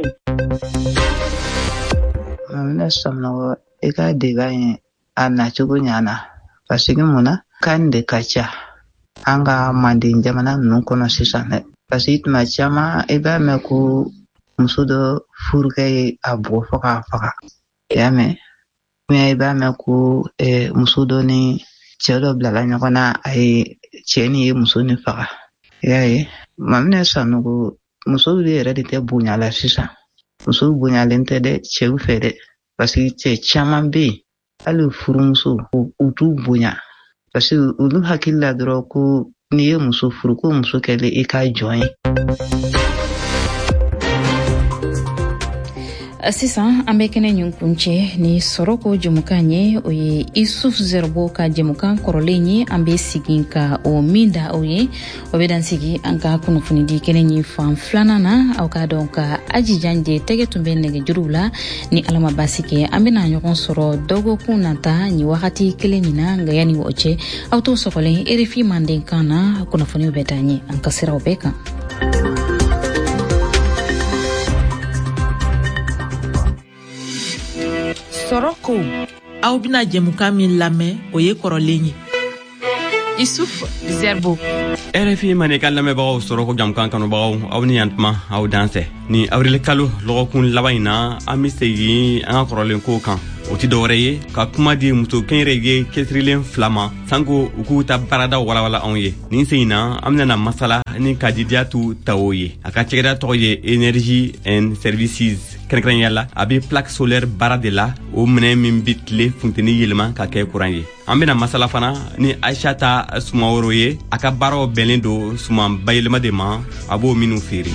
ne sɔmɔgɔ i ka débat in a nacogo ɲana parce que mun na kan de ka ca an ka Manden jamana ninnu kɔnɔ sisan dɛ parce que tuma caman i b'a mɛn ko muso dɔ furukɛ ye a bugɔ fɔ k'a faga i y'a mɛn mais i b'a mɛn ko muso dɔ ni cɛ dɔ bilala ɲɔgɔn na a ye cɛ ni ye muso ni faga i y'a ye Maminɛ Sanogo muso de yɛrɛ de tɛ bonya la sisan muso bonyalen tɛ dɛ cɛw fɛ dɛ parce que cɛ caman bɛ yen hali furumuso u t'u bonya parce que olu hakili la dɔrɔn ko n'i ye muso furu ko muso kɛlen i ka jɔn ye. Sisan an bɛ kɛnɛ ɲin kuncɛ ni sɔrɔ ko jɛmukan ye o ye Isuf Zerbo ka jɛmukan kɔrɔlen ye an bɛ sigi ka o min da aw ye o bɛ dan sigi an ka kunnafonidi kɛnɛ ɲin fan filanan na aw ka dɔn ka Ajijan de tɛgɛ tun bɛ nɛgɛjuruw la ni Ala ma basi kɛ an bɛna ɲɔgɔn sɔrɔ dɔgɔkun nata ni wagati kelen in na nka yanni o cɛ aw t'o sɔgɔlen RFI Mandenkan na kunnafoniw bɛ taa ɲɛ an ka siraw bɛɛ kan. Soroko aw bina jɛmukan min lamɛn o ye kɔrɔlen ye. Isuf Zerbo. RFI Mandenkan lamɛnbagaw Soroko jɛmukan kanubagaw aw ni yantuma aw dansɛ ni avril kalo lɔgɔkun laban in na an bɛ segin an ka kɔrɔlen kow kan. O ti dɔwɛrɛ ye ka kuma di muso kɛnyɛrɛye cɛsirilen 2 ma sanko u k'u ta baarada walawala anw ye. Nin sen in na an bɛna masala ni Kadidiyatu Tawo ye. A ka cɛkɛda tɔgɔ ye Energy and Services kɛrɛnkɛrɛnya la a bɛ plaque solaire baara de la o minɛ min bɛ tile funteni yɛlɛma ka kɛ kuran ye. An bɛna masala fana ni Aishata Sumaworo ye a ka baaraw bɛnlen don suman bayɛlɛma de ma a b'o minnu feere.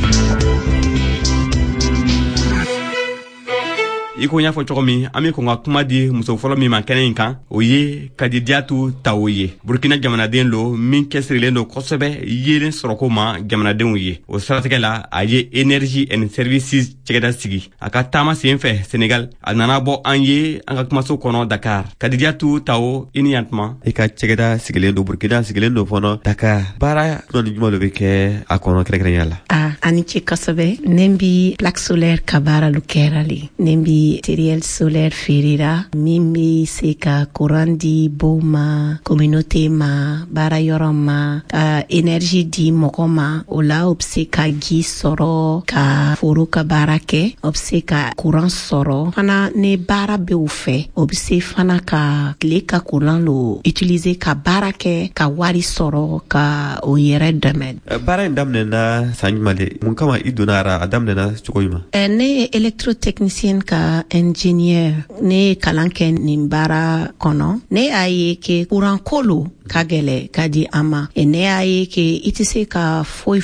Iko y'a fɔ cogo min an bɛ kɔn ka kuma di muso fɔlɔ min ma kɛnɛ in kan o ye Kadidiyatu Tawo ye. Burkina jamanaden lo min cɛsirilen don kosɛbɛ yelen sɔrɔko ma jamanadenw ye. O siratigɛ la a ye Energy and Services cɛkɛda sigi. A ka taama sen fɛ Senegal a nana bɔ an ye an ka kumaso kɔnɔ Dakar. Kadidiyatu Tawo i ni yantuma. I ka cɛkɛda sigilen don Burkina sigilen don fɔlɔ Dakar. Baara jumɛn ni jumɛn de bɛ kɛ a kɔnɔ kɛrɛnkɛrɛnya la? Ani ce kosɛbɛ ne bi plaque solaire ka baara lu kɛra le. Ne bi matériel solaire feerera min bɛ se ka courant di bow ma communauté ma baara yɔrɔ ma ka énergie di mɔgɔ ma o la o bɛ se ka ji sɔrɔ ka foro ka baara kɛ o bɛ se ka courant sɔrɔ fana ni baara bɛ o fɛ o bɛ se fana ka tile ka courant lo utiliser ka baara kɛ ka wari sɔrɔ ka o yɛrɛ dɛmɛ. Baara in daminɛna san jumɛn de mun kama i donna a daminɛna cogo jumɛn? Ne ye électrotechnicien ka ingénieur ne ye kalan kɛ nin baara kɔnɔ ne y'a ye ke courant ko lo ka gɛlɛ ka di an ma ne y'a ye ke i tɛ se ka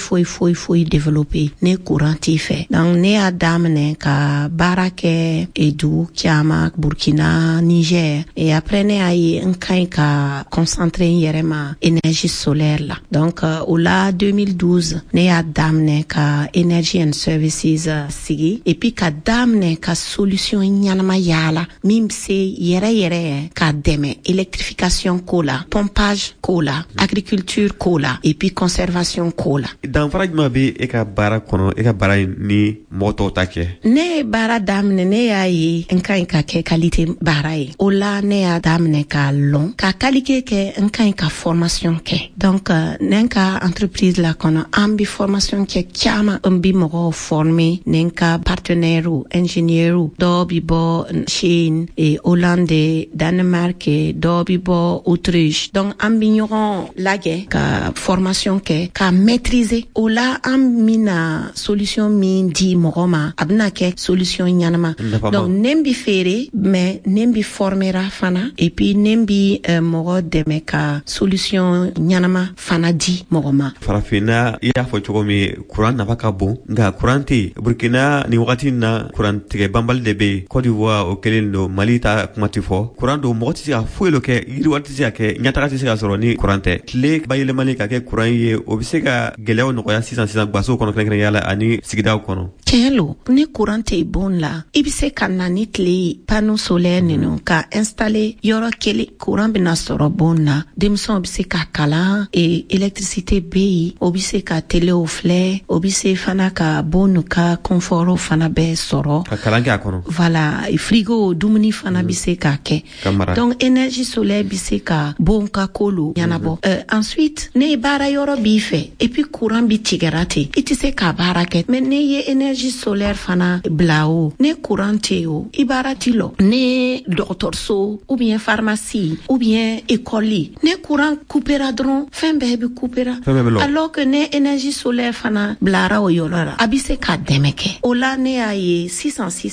foyi développer ne courant t'i fɛ donc ne y'a daminɛ ka baara kɛ dugu caman Burkina Niger et après ne y'a ye n ka ɲi ka concentrer n yɛrɛ ma énergie solaire la donc o la 2012 ne y'a daminɛ ka Energy and Services sigi et puis ka daminɛ ka solution ɲanama yala min bɛ se yɛrɛ ka dɛmɛ électrification ko la pompage ko la agriculture ko la et puis conservation ko la. Danfara jumɛn bɛ e ka baara kɔnɔ e ka baara in ni mɔgɔ tɔw ta kɛ? Ne ye baara daminɛ ne y'a ye n ka ɲi ka kɛ qualité baara ye o la ne y'a daminɛ k'a lɔn ka qualité kɛ n ka ɲi ka formation kɛ donc ne ka entreprise la kɔnɔ an bɛ formation kɛ caman n bɛ mɔgɔw former ne ka partenaire ingénieur dɔw bɛ bɔ Chine et Hollande Danemark dɔw bɛ bɔ Autriche donc an bɛ ɲɔgɔn lajɛ ka formation kɛ ka maîtriser o la an bɛna solution min di mɔgɔ ma a bɛna kɛ solution ɲanama donc ne bɛ feere mais ne bɛ formera fana et puis ne bɛ mɔgɔ dɛmɛ ka solution ɲanama fana di mɔgɔ ma. Farafinna i y'a fɔ cogo min courant nafa ka bon nka courant tɛ Burkina ni wagati in na courant tigɛ banbali de bɛ yen Côte d'Ivoire o kelen don Mali ta kuma tɛ fɔ courant don mɔgɔ tɛ se ka foyi dɔ kɛ yiriwari tɛ se ka kɛ ɲɛtaga tɛ se ka sɔrɔ ni courant tɛ tile bayɛlɛmali ka kɛ courant ye o bɛ se ka gɛlɛyaw nɔgɔya sisan gasow kɔnɔ kɛrɛnkɛrɛnnenya la ani sigidaw kɔnɔ. Tiɲɛ lo ni courant tɛ bon la i bɛ se ka na ni tile panneau solaire ninnu ka installer yɔrɔ kelen courant bɛna sɔrɔ bon na denmisɛnw bɛ se ka kalan électricité bɛ yen o bɛ se ka telew filɛ o bɛ se fana ka bon nu ka confort fana bɛɛ sɔrɔ ka kalan kɛ a kɔnɔ. Voilà frigo dumuni fana bɛ se ka kɛ donc énergie solaire bɛ se ka bon ka kolo ɲanabɔ ensuite ne baara yɔrɔ b'i fɛ et puis courant bi tigɛra ten i tɛ se ka baara kɛ mais ne ye énergie solaire fana bila o ne courant tɛ o i baara ti lɔ ne dɔgɔtɔrɔso ou bien pharmacie ou bien école ne courant coupera dɔrɔn fɛn bɛɛ bɛ coupera alors que ne énergie solaire fana bilara o yɔrɔ la a bɛ se ka dɛmɛ kɛ o la ne y'a ye sisan courant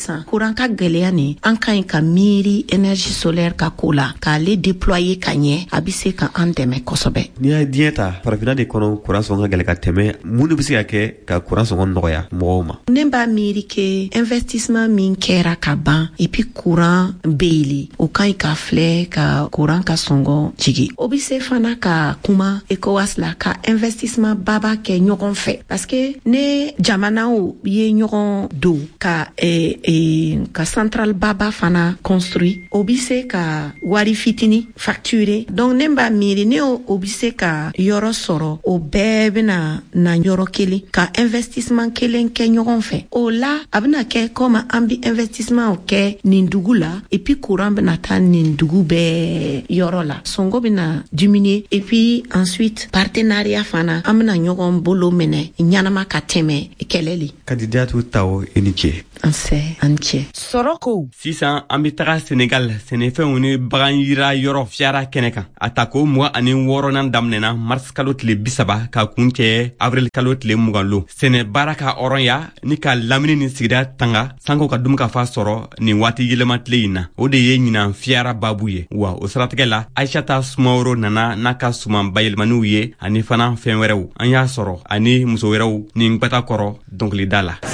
kuran ka gwɛlɛya nin an ka ɲi ka miiri énergie solaire ka ko la k'ale déployer ka ɲɛ a be se ka an dɛmɛ kosɛbɛ. N'i y'a diɲɛ ta farafina de kɔnɔ kuran sɔngɔ ka gɛlɛ ka tɛmɛ mun de be se ka kɛ ka kuran sɔngɔ nɔgɔya mɔgɔw ma? Ne b'a miiri ke investissement min kɛra ka ban epi kuran beili o ka ɲi ka filɛ ka kuran ka sɔngɔ jigi. O be se fana ka kuma ECOWAS la ka investissement baba kɛ ɲɔgɔn fɛ parce que ne jamanaw ye ɲɔgɔn do ka ka central baba fana construit o be se ka wari fitini facturer. Donc ne b'a miiri ne o be se ka yɔrɔ sɔrɔ o bɛɛ bena na yɔrɔ kelen ka investissement kelen kɛ ɲɔgɔn fɛ. O la a bena kɛ comme an be investissement kɛ nin dugu la et puis courant bena ta nin dugu bɛɛ yɔrɔ la. Sɔngɔ bena diminuer et puis ensuite partenariat fana an bena ɲɔgɔn bolo minɛ ɲanama ka tɛmɛ kɛlɛli. Kandidatu taw i ni ce. An cɛ. Soroko. Sisan an be taga Senegal sɛnɛfɛnw ni bagan yira yɔrɔ fiyara kɛnɛ kan. A ta ko 26nan daminɛna mars kalo tile 30 ka kun cɛ avril kalo tile 20 lo. Sɛnɛ baara ka hɔrɔnya ni ka lamini ni sigida tanga sanko ka dum ka fa sɔrɔ nin waati yɛlɛma tile in na. O de ye ɲinan fiyara babu ye. Wa o siratigɛ la Aishata Sumaworo nana n'a ka suman bayɛlɛmaniw ye ani fana fɛn wɛrɛw. An y'a sɔrɔ ani muso wɛrɛw nin gbata kɔrɔ dɔnkilida la.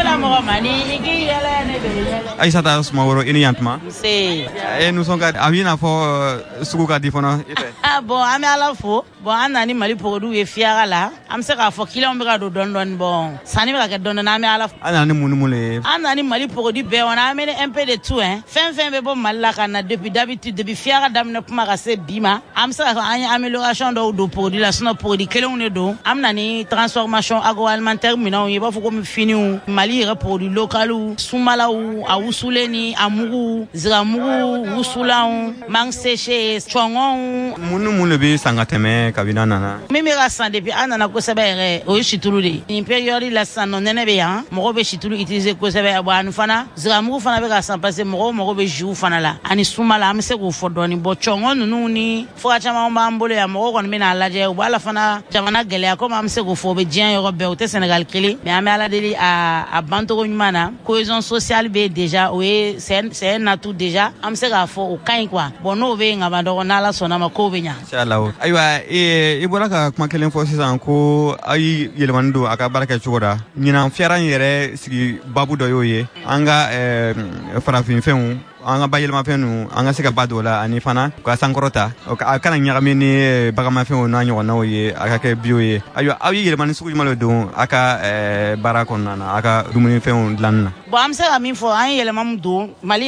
Aishata Sumaworo ini yantuma nous sommes a bina fɔ sugu ka di fana bon an bɛ ala fo bon an nani Mali produit ye fiyara la an bɛ se k'a fɔ client bɛ ka don dɔɔni bon sanni bɛ ka kɛ dɔɔni an bɛ ala fo. An nana ni mun le an nani Mali produit bɛɛ kɔnɔ an bɛ un peu de tout fɛn bɛ bɔ Mali la ka na depuis d'habitude depuis fiyara daminɛ kuma ka se bi ma an bɛ se ka fɔ an ye amélioration dɔw don produit la sinon produit kelenw de don an bɛ na ni transformation agroalimentaire minɛnw ye i b'a fɔ komi finiw Mali yɛrɛ produit localiw sumalaw a wusulen ni a mugu ziramugu wusulanw mangue séché cɔngɔnw. Mun le bɛ san ka tɛmɛ kabini nana. Min bɛ ka san depuis an nana kosɛbɛ yɛrɛ o ye situlu de ye. Nin période la sisan nɔ nɛnɛ bɛ yan mɔgɔw bɛ situlu utiliser kosɛbɛ bon ani fana ziramugu fana bɛ ka san parce que mɔgɔw mago bɛ jus fana la ani sumala an bɛ se k'o fɔ dɔɔni bon cɔngɔn ninnu ni fura caman b'an bolo yan mɔgɔw kɔni bɛ n'a lajɛ u b'a la fana jamana gɛlɛya komi an bɛ se k'o fɔ o bɛ diɲɛ yɔrɔ bɛɛ o tɛ Sénégal kelen mais an bɛ ala deli a bancogo ɲuman na cohésion sociale bɛ déjà o ye c'est un atout déjà an bɛ se k'a fɔ o ka ɲi quoi bon n'o bɛ yen ka ban dɔrɔn n'ala sɔnna ma k'o bɛ ɲa. Inshallah. Ayiwa i bɔra ka kuma kelen fɔ sisan ko a yi yɛlɛmani don a ka baara kɛ cogo da ɲinan fiyara in yɛrɛ sigi babu dɔ y'o ye an ka farafinfɛnw an ka bayɛlɛmafɛn nu an ka se ka ba dɔ la ani fana ka sankɔrɔta a kana ɲagami ni baganmafɛnw n'a ɲɔgɔnnaw ye a ka kɛ bio ye. Ayiwa aw ye yɛlɛmani sugu jumɛn de don a ka baara kɔnɔna na a ka dumunifɛnw dilanni na? Bon an bɛ se ka min fɔ an ye yɛlɛma min don Mali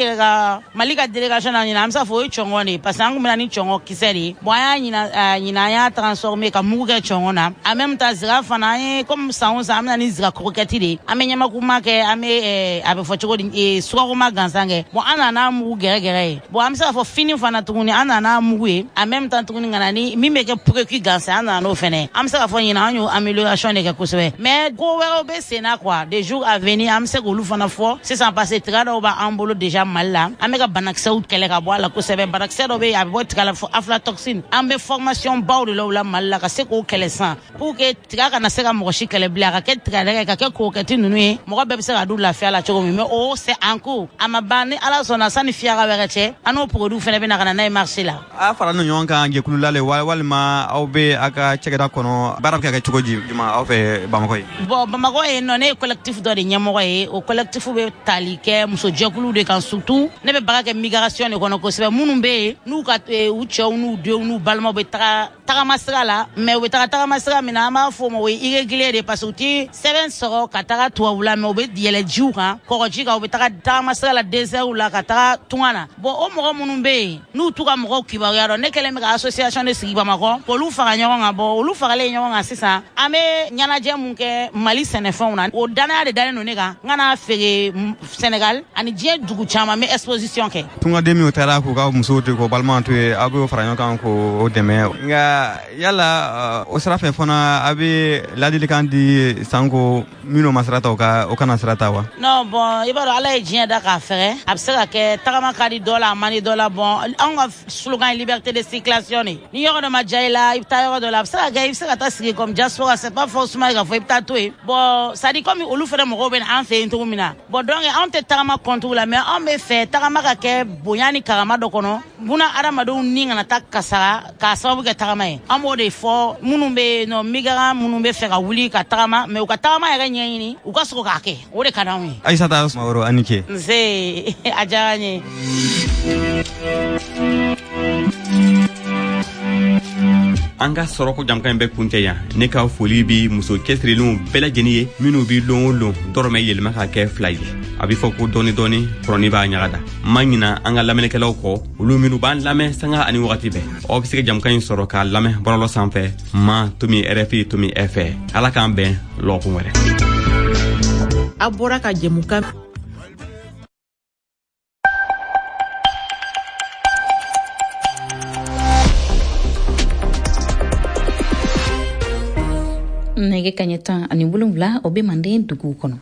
ka délégation na ɲinan an bɛ se k'a fɔ o ye cɔngɔn de ye parce que an kun bɛna ni cɔngɔn kisɛ de ye bon an y'a ɲinan an y'a transformer ka mugu kɛ cɔngɔn na en même temps zira fana an ye comme san o san an bɛna ni zira croquette de ye an bɛ ɲamakuma kɛ an bɛ a bɛ fɔ cogo di sukaroma gansan kɛ bon an nana mugu gɛrɛgɛrɛ ye bon an bɛ se k'a fɔ fini fana tuguni an nana mugu ye en même temps tuguni ka na ni min bɛ kɛ pureku gansan an nana n'o fɛnɛ an bɛ se k'a fɔ ɲinan an y'o amélioration de kɛ kosɛbɛ mais ko wɛrɛw bɛ sen na quoi des jours à venir an bɛ se k'olu fana fɔ sisan parce que tiga dɔw b'an bolo déjà Mali la an bɛ ka banakisɛw kɛlɛ ka bɔ a la kosɛbɛ banakisɛ dɔ bɛ yen a bɛ bɔ tiga la fɔ aflatoxine an bɛ formation baw de la o la Mali la ka se k'o kɛlɛ san pour que tiga kana se ka mɔgɔ si kɛlɛ bilen a ka kɛ tigadɛgɛ ka kɛ kokɛti ninnu ye mɔgɔ bɛɛ bɛ se ka du lafiya la cogo min mais o c'est en cours a ma ban ni ala sɔnna sanni fiyaka wɛrɛ cɛ an n'o produit fɛnɛ bɛ na ka na n'a ye marché la. A fara ni ɲɔgɔn kan jɛkulu la le walima aw bɛ a ka cɛkɛda kɔnɔ baara bɛ ka kɛ cogo jumɛn aw fɛ Bamakɔ ye? Bon Bamakɔ ye nɔ ne ye collectif dɔ de ɲɛmɔgɔ ye o collectif bɛ tali kɛ musojɛkulu de kan surtout ne bɛ baara kɛ migration de kɔnɔ kosɛbɛ minnu bɛ yen n'u ka u cɛw n'u denw n'u balimaw bɛ tagama sira la mais u bɛ tagama sira min na an b'a fɔ o ma o ye irrégulier de parce que u tɛ sɛbɛn sɔrɔ ka taga tubabu la mais u bɛ yɛlɛ jiw kan kɔgɔji kan u bɛ tagama sira la désert la ka taga tunga na bon o mɔgɔ minnu bɛ yen n'u t'u ka mɔgɔw kibaruya dɔn ne kɛlen bɛ ka association de sigi Bamakɔ k'olu fara ɲɔgɔn kan bon olu faralen ɲɔgɔn kan sisan an bɛ ɲɛnajɛ mun kɛ Mali sɛnɛfɛnw na o danaya de dalen don ne kan n kana feere Sénégal ani diɲɛ dugu caman bɛ exposition kɛ. Tungaden minnu taara k'u ka musow to k'o balimaw to yen aw b'o fara ɲɔgɔn kan k'o dɛmɛ nka yala o sira fɛ fana a bɛ ladilikan di sanko minnu ma sira ta o kana sira ta wa? Non bon i b'a dɔn ala ye diɲɛ da k'a fɛgɛ a bɛ se ka kɛ tagama ka di dɔ la a man di dɔ la bon anw ka slogan ye liberté de circulation ni yɔrɔ dɔ ma diya i la i bɛ taa yɔrɔ dɔ la a bɛ se ka kɛ i bɛ se ka taa sigi comme diaspora c'est pas forcément k'a fɔ i bɛ taa to yen bon ça dit comme olu fɛnɛ mɔgɔw bɛ an fɛ yen cogo min na bon donc anw tɛ tagama compte la mais anw bɛ fɛ tagama ka kɛ bonya ni karama dɔ kɔnɔ buna adamadenw ni kana taa kasara k'a sababu kɛ tagama ye an b'o de fɔ minnu bɛ non migrant minnu bɛ fɛ ka wuli ka tagama mais u ka tagama yɛrɛ ɲɛɲini u ka sɔrɔ k'a kɛ o de ka d'anw ye. Aïssata Sumaworo a ni ce. Nse a diyara n ye. an ka sɔrɔko jamkan bɛ kuntɛ yan ne ka foli bi muso cɛsirilenw bɛɛ lajɛlen ye minnu bi lon o lon dɔrɔmɛ yɛlɛma ka kɛ fila ye a bɛ fɔ ko dɔɔni dɔɔni kɔrɔni b'a ɲagada ma ɲina an ka lamɛnnikɛlaw kɔ olu minnu b'an lamɛn sanga ani wagati bɛɛ aw bɛ se ka jamkan in sɔrɔ k'a lamɛn bɔlɔlɔ sanfɛ ma tomi rfi tomi fɛ ala k'an bɛn lɔgɔkun wɛrɛ. A bɔra ka jɛmukan nege kaɲɛ 17 o bɛ manden dugu kɔnɔ.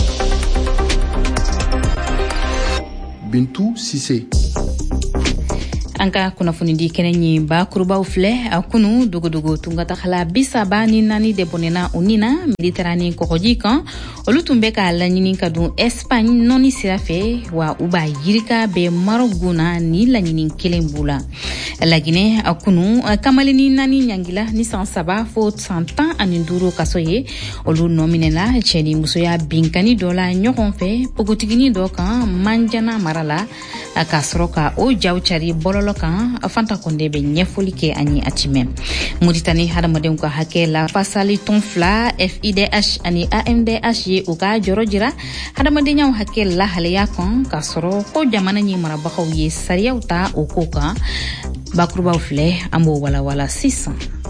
Bintou Sise. an ka kunnafonidi kɛnɛ ɲi bakurubaw filɛ a kunu dogodogo tungatagala 34 de bɔnɛna u nina mediterane kɔgɔji kan olu tun bɛ k'a laɲini ka dun Espagne nɔni sira fɛ wa u b'a yirika bɛ Maroc guna ni laɲini kelen b'u la laginɛ a kunu kamalini 4 ɲangila ni san 3 fo san 15 kaso ye olu nɔminɛla cɛ ni musoya binkani dɔ la ɲɔgɔn fɛ pogotigini dɔ kan Manjana mara la k'a sɔrɔ ka o jaw cari bɔlɔlɔ kan Fanta Konde bɛ ɲɛfɔli kɛ ani a timɛ Moritani hadamadenw ka hakɛ la fasali tɔn 2 FIDH ani AMDH ye u ka jɔrɔ jira hadamadenya hakɛ la halaya kan k'a sɔrɔ ko jamana ɲɛ marabagaw ye sariyaw ta o ko kan bakurubaw filɛ an b'o walawala sisan.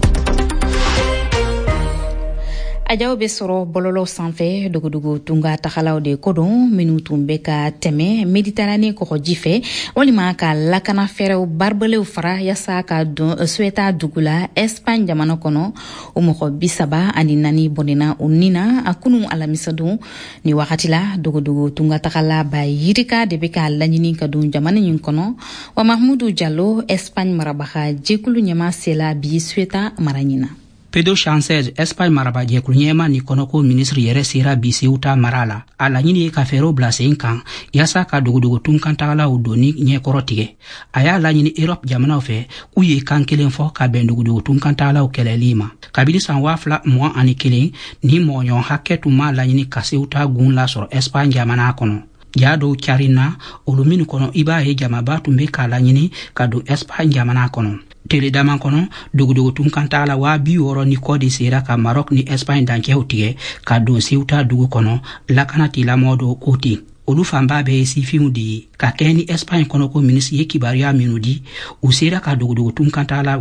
Ajaw be sɔrɔ bɔlɔlɔ sanfɛ dogodogo tunga tagalaw de kodon minnu tun bɛ ka tɛmɛ Mediterane kɔgɔji fɛ walima ka lakana fɛrɛw barbelew fara yasa ka don Sueta dugu la Espagne jamana kɔnɔ o mɔgɔ 34 bɔnɛna o nina a kunu alamisadon ni wagati la dogodogo tunga tagala ba yirika de bɛ ka laɲini ka don jamana ɲin kɔnɔ wa Mahmudu Jallo Espagne marabaga jɛkulu ɲɛma sela bi Sueta mara ɲina. Pedro Sánchez Espagne maraba jɛkulu ɲɛma ni kɔnɔko ministre yɛrɛ sera bi Ceuta mara la a laɲini ye ka fɛɛrɛw bila sen kan yasa ka dogodogo tunkantagalaw doni ɲɛkɔrɔ tigɛ a y'a laɲini Europe jamanaw fɛ k'u ye kan kelen fɔ ka bɛn dogodogo tunkantagalaw kɛlɛli ma kabini san 2021 ni mɔgɔɲɔgɔn hakɛ tun ma laɲini ka Ceuta gun lasɔrɔ Espagne jamana kɔnɔ ja dɔw carina olu minnu kɔnɔ i b'a ye jamaba tun bɛ k'a laɲini ka don Espagne jamana kɔnɔ tele daman kɔnɔ dogodogo tunkantagala 60 ni kɔdi sera ka Maroc ni Espagne dancɛw tigɛ ka don Ceuta dugu kɔnɔ lakana tilamɔgɔ dɔw ko ten olu fanba bɛ ye sifinw de ye ka kɛ ni Espagne kɔnɔko ministre ye kibaruya minnu di u sera ka dogodogo tunkantagala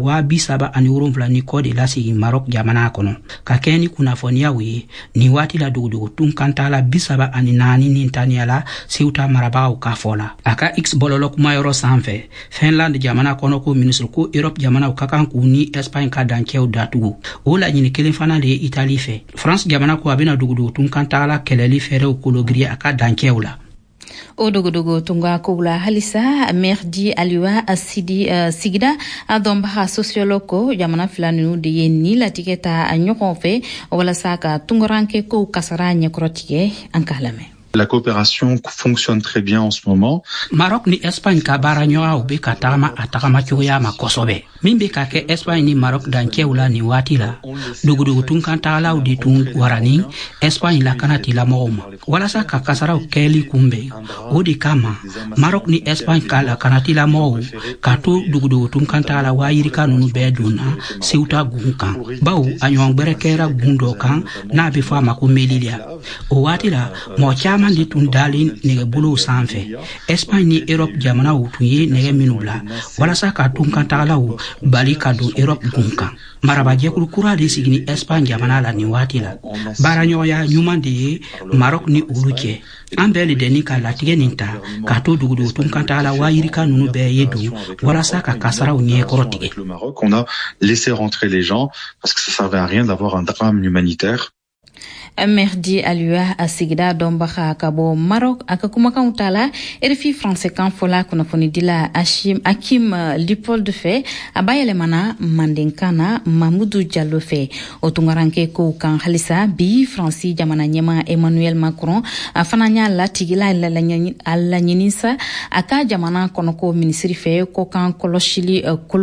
37 ni kɔdi lasigi Maroc jamana kɔnɔ ka kɛ ni kunnafoniyaw ye ni waati la dogodogo tunkantagala 34 ni taniyala Ceuta marabagaw ka fɔ la a ka X bɔlɔlɔ kumayɔrɔ sanfɛ Finland jamana kɔnɔko ministre ko Europe jamanaw ka kan k'u ni Espagne ka dancɛw datugu o laɲini kelen fana de ye Italie fɛ France jamana ko a bɛna dogodogo tunkantagala kɛlɛli fɛɛrɛw kologiriya a ka dancɛw la. O dogodogo tunga koula halisa Merdi Aliwa Asidi Sigida a dɔnbaga sociologue jamana fila ninnu de ye ni latigɛ ta a ɲɔgɔn fɛ walasa ka tungaranke kow kasara ɲɛkɔrɔ tigɛ an k'a lamɛn. La coopération fonctionne très bien en ce moment. Maroc ni Espagne ka baara ɲɔgɔnw bɛ ka tagama a tagama cogoya ma kosɛbɛ min bɛ ka kɛ Espagne ni Maroc dancɛw la nin waati la dogodogo tunkantagalaw de tun warani Espagne lakana tilamɔgɔw ma walasa ka kasaraw kɛli kunbɛn o de kama Maroc ni Espagne ka lakana tilamɔgɔw ka to dogodogo tunkantagala wayirika ninnu bɛɛ donna Ceuta gun kan bawo a ɲɔgɔn gbɛrɛ kɛra gun dɔ kan n'a bɛ fɔ a ma ko Melilla o waati la mɔgɔ caman de tun dalen nɛgɛbolow sanfɛ Espagne ni Europe jamanaw tun ye nɛgɛ minnu bila walasa ka tunkantagalaw bali ka don Europe gun kan marabajɛkulu kura de sigi ni Espagne jamana la nin waati la baaraɲɔgɔnya ɲuman de ye Maroc ni olu cɛ an bɛɛ le dɛni ka latigɛ nin ta ka to dogodogo tunkantagala wayirika ninnu bɛɛ ye don walasa ka kasaraw ɲɛkɔrɔ tigɛ. On a laissé rentrer les gens parce que ça servait à rien d'avoir un drame humanitaire. Merdi Alua asigida dombaha kabo Maroc akakumakan utala RFI français kan fola kunafoni dila Hakim Lipold fe abayele mana mandenkana Mamoudou Diallo fe otungaranke ko kan halisa bi Franci jamana nyema Emmanuel Macron afananya latigila alla nyinisa aka jamana konoko ministri fe ko kan koloshili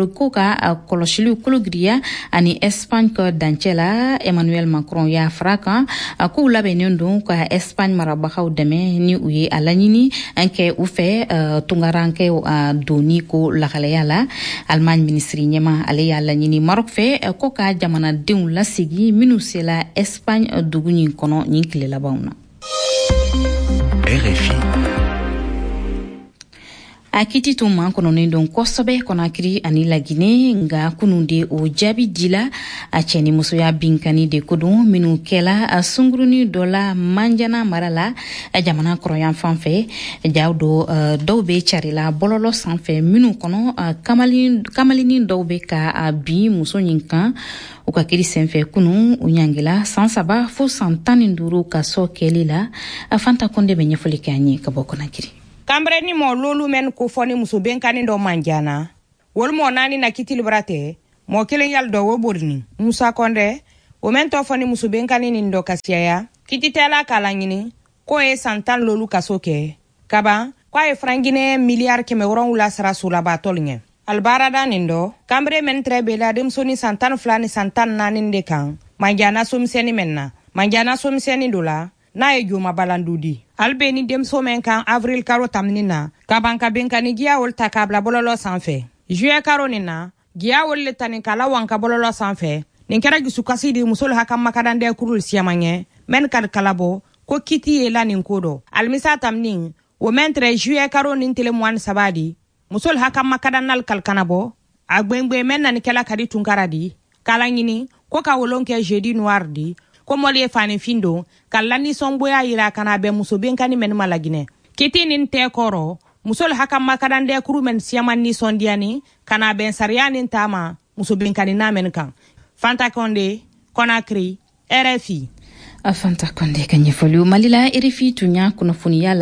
kologria ani Espagne ko dancela Emmanuel Macron ya fraka ko labenendo ka Espagne marabaha deme ni uye alanyini anke ufe tungaranke doni ko lagalayala Allemagne ministri nyema ale alanyini Maroc fe ko ka jamana deun lasigi minusela Espagne duguni kono nyinkile labauna RFI akiti tuma kono ndon kosobe kono akiri ani la Guinée nga kununde o jabi dila acheni muso ya binkani de kodon minu kela asunguruni dola manjana marala jamana kroyan fanfe jawdo dawbe charila bololo sanfe minu kono kamalini dawbe ka bi muso nyinkan ukakiri senfe kunu unyangila sansaba fo santani nduru kaso kelila afanta konde benye folikanye kaboko nakiri kambre ni mo lolu men ko foni muso benkani do manjana wol mo nani na kitil brate mo kelen yal do wo borni musa konde o men to foni muso benkani ni ndo kasiya kititela kala nyini ko e santan lolu kasoke kaba kwa e frangine miliard ke me woron wula sara sula ba tolnye albarada nindo kambre men trebe la dem soni santan flani santan nani de kan manjana somseni menna manjana somseni dola na e juma balandudi albeni dem somen kan avril karo tamnina kabanka benkani giya wol takabla bololo sanfe juye karo nina giya wol letani kala wanka bololo sanfe ninkera gisu kasidi musol hakam makadande kurul siamanye men kad kalabo ko kiti ela ninkodo almisa tamnin wo mentre juye karo nintele mwan sabadi musol hakam makadanal kalkanabo agbengbe men nan kala kadi tunkaradi kala ngini ko ka wolonke jeudi noir di ko moli fani findo kalani somboya ira kana be muso benkani men malagine kiti nin te koro musol hakam makadande kuru men siaman ni sondiani kana ben sariani tama muso benkani na men kan Fanta Konde Conakry RFI Fanta Konde kanyefolu malila RFI tunya kunafunia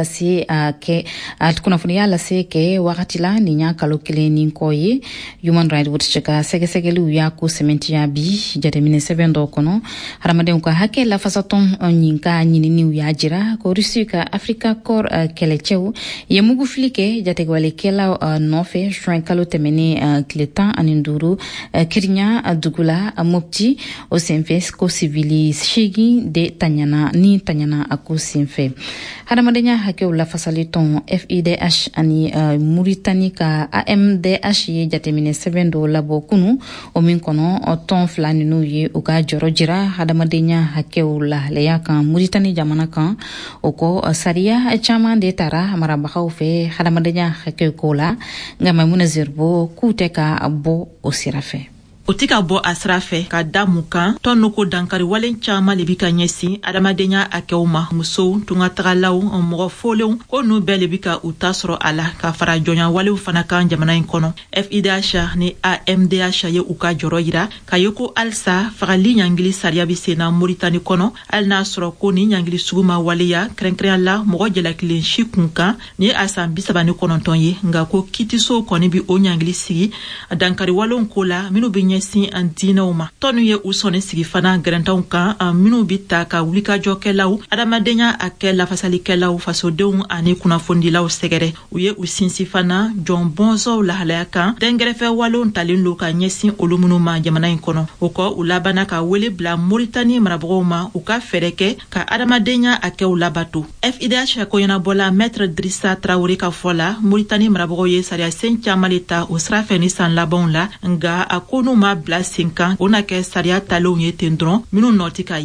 lase ke wakati la ninya kalokele ninkoye Human Rights Watch chaka segesegelu ya ku sementi ya bi jatemine sebendo kono haramade ko hake la fasaton nyinka nyini ya jira ko rusika Africa Corps kelecheu yemugu flike jategwale kela nofe shwen kalotemene kletan aninduru kirinya dugula mopti o senfes ko civili shigi de tanyana ako sinfe hadamadenya hakeu la fasaliton FIDH ani Mauritanie ka AMDH ye jatemine 7 do labo kunu o min kono o ton flani no ye o ka jorojira hadamadenya hakeu la leya kan Mauritanie jamana kan o ko saria chama de tara marabakau fe hadamadenya hakeu kola ngama munazirbo kuteka abo o sirafe Otika bo asrafe ka damukan tonoko dankari walen chama lebika nyesi adamadenya akeuma muso tunga tagalaw mo folew ko no be lebika utasro ala ka fara jonya wale fana kan jamana inkono FIDH ni AMDH ye uka joroyira kayoko alsa farali nyangili saria bisena Mauritanie kono al nasro ko ni nyangili suguma wale ya krenkren la mo jela kilin shikunka ni asam bisabani kono tonye nga ko kitiso koni bi o nyangili sigi dankari walon kola minu bi si andina uma tonu ye usone sigi fana garantaw kan minu bita ka wulika jokelaw adamadenya akela fasali kelaw fasodeun ani kuna fondilaw segere uye usinsi fana John Bonzo la halaka dengerefe walon talinlo ka nyesi olumunu ma jamana inkono uko ulabana ka wele bla Mauritanie maraboma uka fereke ka adamadenya ake ulabatu FIDH ko yana bola maître Drissa Traoré ka fola Mauritanie marabogo ye saria sencha malita usrafe ni san labon la nga akono ma bla 5 ans ona ke saria talo yete ndron minu notika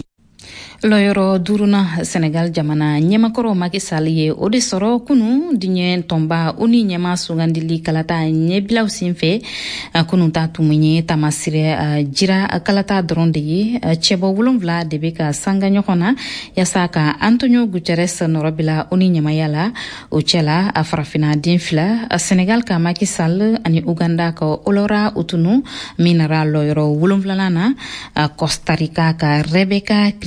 Loyoro duruna Senegal jamana nyemakoro Macky Sall ye ode soro kunu dinye tomba uni nyema sugandili kalata nyebila usinfe kunu tatu mwenye tamasire jira kalata dronde ye chebo wulumvla debeka sanga nyokona yasaka Antonio Guterres norobila uni nyema yala uchela afarafina dinfla Senegal ka Macky Sall ani Uganda ka olora utunu minara loyoro wulumvla nana Costa Rica ka Rebecca Crispin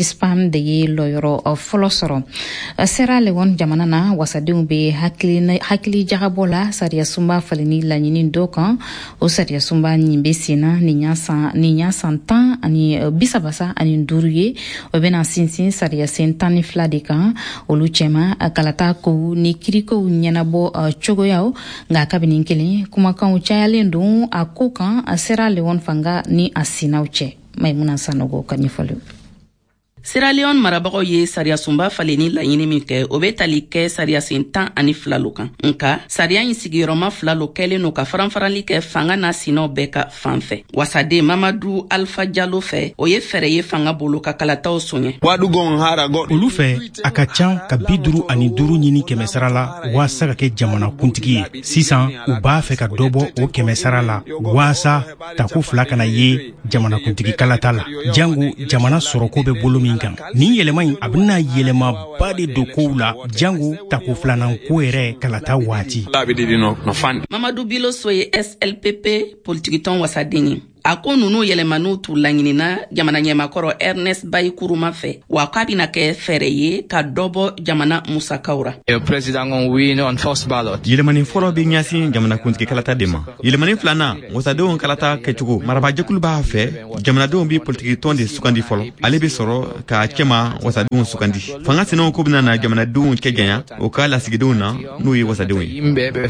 de ye lɔyɔrɔ fɔlɔ sɔrɔ Sierra Leone jamana na wasadenw be hakili jagabɔ la sariya sunba faleni laɲini dɔ kan o sariya sunba nin be senna nin y'a san 10 ani 35 ani 5 ye o bena sinsin sariya sen 12 de kan olu cɛma kalata kow ni kirikow ɲɛnabɔ cogoyaw nka kabini kelen kumakanw cayalen don a ko kan a Sierra Leone fanga ni a sinaw cɛ Maimuna Sanogo ka ɲɛfɔli Sierra Leone marabagaw ye sariya sunba faleni laɲini min kɛ o be tali kɛ sariya sen 12 lo kan nka sariya in sigiyɔrɔma 2 lo kɛlen no ka faranfarali kɛ fanga n'a sinaw bɛɛ ka fanfɛ wasaden Mamadu Alpha Diallo fɛ o ye fɛrɛ ye fanga bolo ka kalataw soɲɛ olu fɛ a ka can ka 55 ɲini kɛmɛsara la waasa ka kɛ jamana kuntigi ye sisan u b'a fɛ ka dɔ bɔ o kɛmɛsara la waasa tako 2 kana ye jamana kuntigi kalata la jango jamana sɔrɔko bɛ bolo min kan nin yɛlɛma in a bɛna yɛlɛmaba de don kow la jango tako 2nan ko yɛrɛ kalata waati Mamadou Biloso ye SLPP politigitɔn wasaden ye a ko nunu yɛlɛmaniw t'u laɲinina jamana ɲɛmakɔrɔ Ernest Bayi Kuruma fɛ wa k'a bɛna kɛ fɛrɛ ye ka dɔbɔ jamana musakaw ra yɛlɛmani fɔlɔ bɛ ɲɛsin jamana kuntigi kalata de ma yɛlɛmani filanan wasadenw kalata kɛcogo marabajɛkulu b'a fɛ jamanadenw bɛ politigitɔn de sugandi fɔlɔ ale bɛ sɔrɔ ka cɛma wasadenw sugandi fanga senenw ko bɛna na jamanadenw cɛ janya o ka lasigidenw na n'o ye wasadenw ye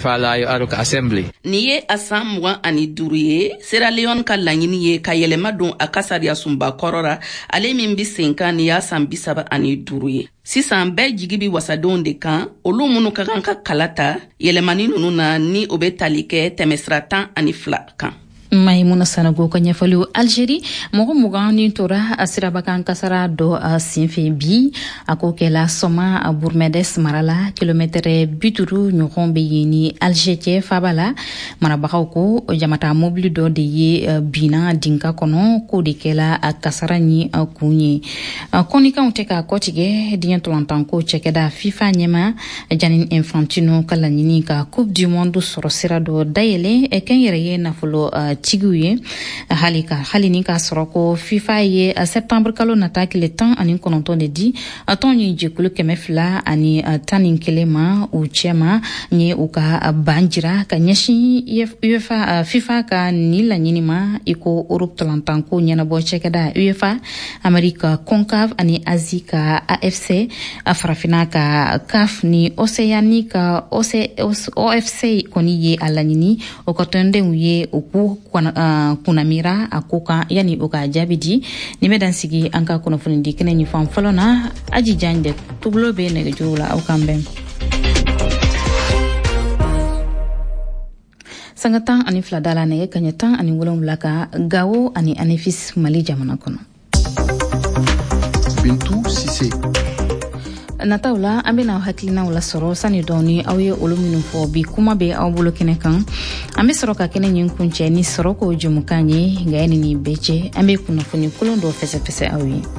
nin ye a san 25 ye Sierra Leone ka laɲini ye ka yɛlɛma don a ka sariya sunba kɔrɔ ra ale min bi sen kan ni y'a san 35 ye sisan bɛɛ jigi bi wasadenw de kan olu minnu ka kan ka kala ta yɛlɛmani nunu na ni o be tali kɛ tɛmɛsira 12 kan Maimuna Sanogo ka ɲɛfɔliw Algérie mɔgɔ 20 ni tora a sirabakan kasara dɔ senfɛ bi a ko kɛla sɔma a Bourmedes marala kilomɛtɛrɛ 50 ɲɔgɔn be yen ni Alger cɛ faba la marabagaw ko jamata mobili dɔ de ye bina dinka kɔnɔ ko de kɛla a kasara ni a kun ye kɔnikanw tɛ ka kɔtigɛ diɲɛ tɔlantanko cɛkɛda FIFA ɲɛma Gianni Infantino ka laɲini ka Coupe du Monde sɔrɔ sira dɔ dayɛlɛ kɛn yɛrɛ ye nafolo tigiw ye hali ni ka sɔrɔ ko FIFA ye septembre kalo nata tile 19 de di tɔn ye jɛkulu 200 ani 11 ma u cɛma ni u ka ban jira ka ɲɛsin UEFA FIFA ka ni laɲini ma iko Europe tɔlantanko ɲɛnabɔ cɛkɛda UEFA Amerika CONCAF ani Asie ka AFC farafina ka CAF ni Océanie ka OFC kɔni ye a laɲini o ka tɔndenw ye o ku kunamira a ko kan yani o ka jaabi di ni bɛ dan sigi an ka kunnafoni di kɛnɛ ɲɛfan fɔlɔ na aji jan de tubulo bɛ nɛgɛjuru la aw kan bɛn sanga 12 da la nɛgɛ kaɲɛ 17 ka Gawo ani Anefis Mali jamana kɔnɔ Bintu Sise nataw la an bɛna hakilinaw la sɔrɔ sani dɔɔni aw ye olu minnu fɔ bi kuma bɛ aw bolo kɛnɛ kan an bɛ sɔrɔ ka kɛnɛ ɲin kuncɛ ni sɔrɔ ko jumukan ye nka yani nin bɛɛ cɛ an bɛ kunnafoni kolon dɔ fɛsɛfɛsɛ aw ye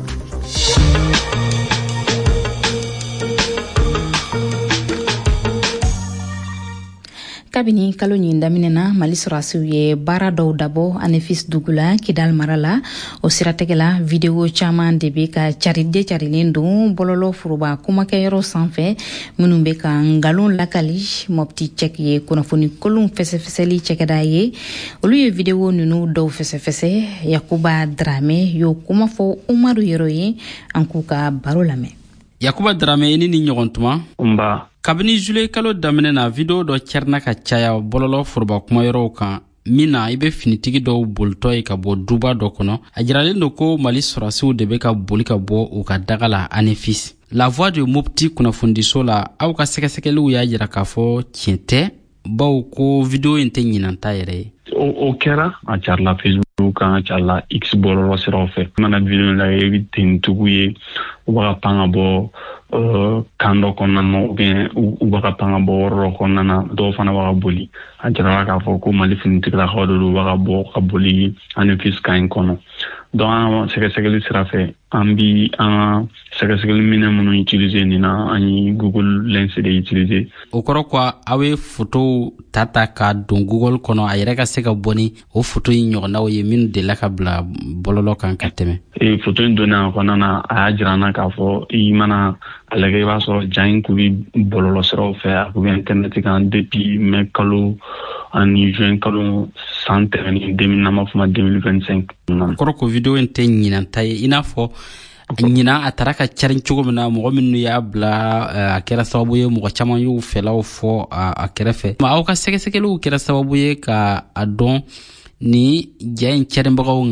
kabini kalo ɲin daminɛna Mali sɔrɔsiw ye baara dɔw dabɔ Anefis dugu la Kidal mara la o siratigɛ la video caman de bɛ ka carilen don bɔlɔlɔ foroba kumakɛyɔrɔ sanfɛ minnu bɛ ka ngalon lakali Mopti Check ye kunnafoni kolon fɛsɛfɛsɛli cɛkɛda ye olu ye video ninnu dɔw fɛsɛfɛsɛ Yakuba Drame y'o kuma fɔ Umaru Yero ye an k'u ka baro lamɛn Yakuba Drame ni ɲɔgɔn tuma kabini juillet kalo daminɛ na video dɔ cɛrina ka caya bɔlɔlɔ foroba kumayɔrɔw kan min na I bɛ finitigi dɔw bolitɔ ye ka bɔ duba dɔ kɔnɔ a jiralen don ko Mali sɔrɔsiw de bɛ ka boli ka bɔ u ka daga la Anefis La Voix de Mopti kunnafonidiso la aw ka sɛgɛsɛgɛliw y'a jira k'a fɔ tiɲɛ tɛ baw ko video in tɛ ɲinanta yɛrɛ ye o kɛra a carila Facebook kan a carila X bɔlɔlɔ siraw fɛ mana video la ye tentigiw ye u b'a ka pan ka bɔ kan dɔ kɔnɔna na ubiyɛn u b'a ka pan ka bɔ yɔrɔ dɔ kɔnɔna na dɔw fana b'a ka boli a jirala k'a fɔ ko Mali finitigilakaw de don u b'a ka bɔ ka boli Anefis kan in kɔnɔ donc an sɛgɛsɛgɛli sira fɛ an bi an sɛgɛsɛgɛli minɛ minnu utiliser nin na an ye Google Lens de utiliser. O kɔrɔ quoi aw ye photo ta ka don Google kɔnɔ a yɛrɛ ka se ka bɔ ni o photo in ɲɔgɔnnaw ye minnu delila ka bila bɔlɔlɔ kan ka tɛmɛ. Photo in donna a kɔnɔna na a y'a jira an na k'a fɔ i mana a lajɛ i b'a sɔrɔ ja in kun bi bɔlɔlɔ siraw fɛ a kun bɛ internet kan depuis mai kalo ani juin kalo san tɛmɛnen 2025. Kɔrɔ ko video in tɛ ɲinanta ye i n'a fɔ ɲina a tara ka carin cogo min na mɔgɔ minnu y'a bila a kɛra sababu ye mɔgɔ caman y'u fɛlaw fɔ a kɛrɛfɛ aw ka sɛgɛsɛgɛliw kɛra sababu ye ka a dɔn ni ja in carinbagaw